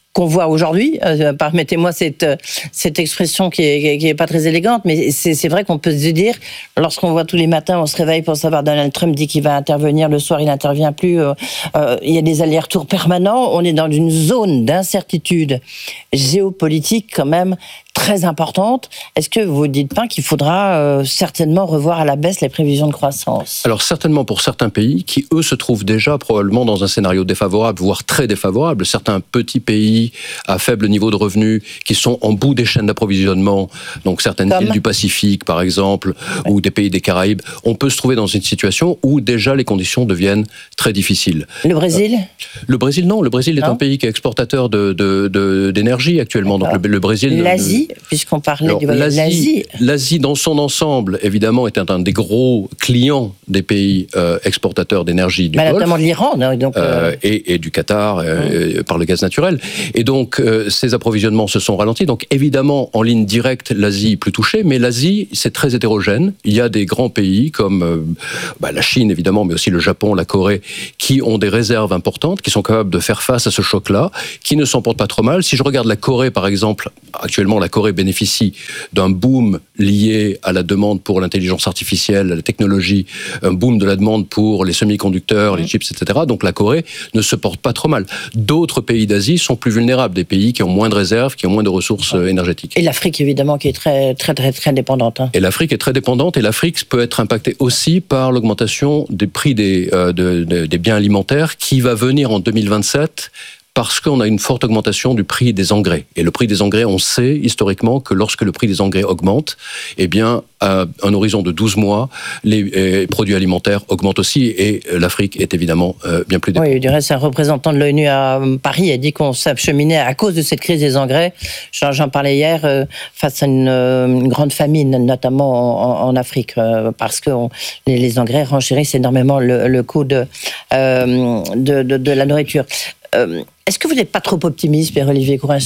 qu'on voit aujourd'hui. Euh, permettez-moi cette, cette expression qui est, qui est pas très élégante, mais c'est, c'est vrai qu'on peut se dire, lorsqu'on voit tous les matins, on se réveille pour savoir Donald Trump dit qu'il va intervenir, le soir il n'intervient plus, euh, euh, il y a des allers-retours permanents, on est dans une zone d'incertitude géopolitique quand même très importante. Est-ce que vous ne dites pas qu'il faudra euh, certainement revoir à la baisse les prévisions de croissance ? Alors certainement pour certains pays qui, eux, se trouvent déjà probablement dans un scénario défavorable, voire très défavorable. Certains petits pays à faible niveau de revenus qui sont en bout des chaînes d'approvisionnement, donc certaines Comme îles du Pacifique par exemple, ouais. ou des pays des Caraïbes, on peut se trouver dans une situation où déjà les conditions deviennent très difficiles. Le Brésil ? euh, Le Brésil, non. Le Brésil est non. un pays qui est exportateur de, de, de, d'énergie actuellement. Donc le, le Brésil... L'Asie, puisqu'on parlait Alors, du voyage l'Asie, l'Asie, dans son ensemble, évidemment, est un des gros clients des pays euh, exportateurs d'énergie du bah, Golfe. Notamment de l'Iran. Donc, euh... Euh, et, et du Qatar, euh, mmh. par le gaz naturel. Et donc, euh, ces approvisionnements se sont ralentis. Donc, évidemment, en ligne directe, l'Asie est plus touchée. Mais l'Asie, c'est très hétérogène. Il y a des grands pays comme euh, bah, la Chine, évidemment, mais aussi le Japon, la Corée, qui ont des réserves importantes, qui sont capables de faire face à ce choc-là, qui ne s'en portent pas trop mal. Si je regarde la Corée, par exemple, actuellement, la Corée bénéficie d'un boom lié à la demande pour l'intelligence artificielle, à la technologie, un boom de la demande pour les semi-conducteurs, mmh. les chips, et cetera. Donc la Corée ne se porte pas trop mal. D'autres pays d'Asie sont plus vulnérables, des pays qui ont moins de réserves, qui ont moins de ressources ouais. énergétiques. Et l'Afrique, évidemment, qui est très, très, très, très dépendante. Hein. Et l'Afrique est très dépendante, et l'Afrique peut être impactée aussi par l'augmentation des prix des, euh, de, de, des biens alimentaires qui va venir en deux mille vingt-sept parce qu'on a une forte augmentation du prix des engrais. Et le prix des engrais, on sait historiquement que lorsque le prix des engrais augmente, eh bien, à un horizon de douze mois, les euh, produits alimentaires augmentent aussi, et l'Afrique est évidemment euh, bien plus dépendante. Oui, du reste, un représentant de l'ONU à Paris a dit qu'on s'acheminait à cause de cette crise des engrais. J'en, j'en parlais hier, euh, face à une, euh, une grande famine, notamment en, en Afrique, euh, parce que on, les, les engrais renchérissent énormément le, le coût de, euh, de, de, de la nourriture. Euh, est-ce que vous n'êtes pas trop optimiste, Pierre-Olivier Courrenchat ?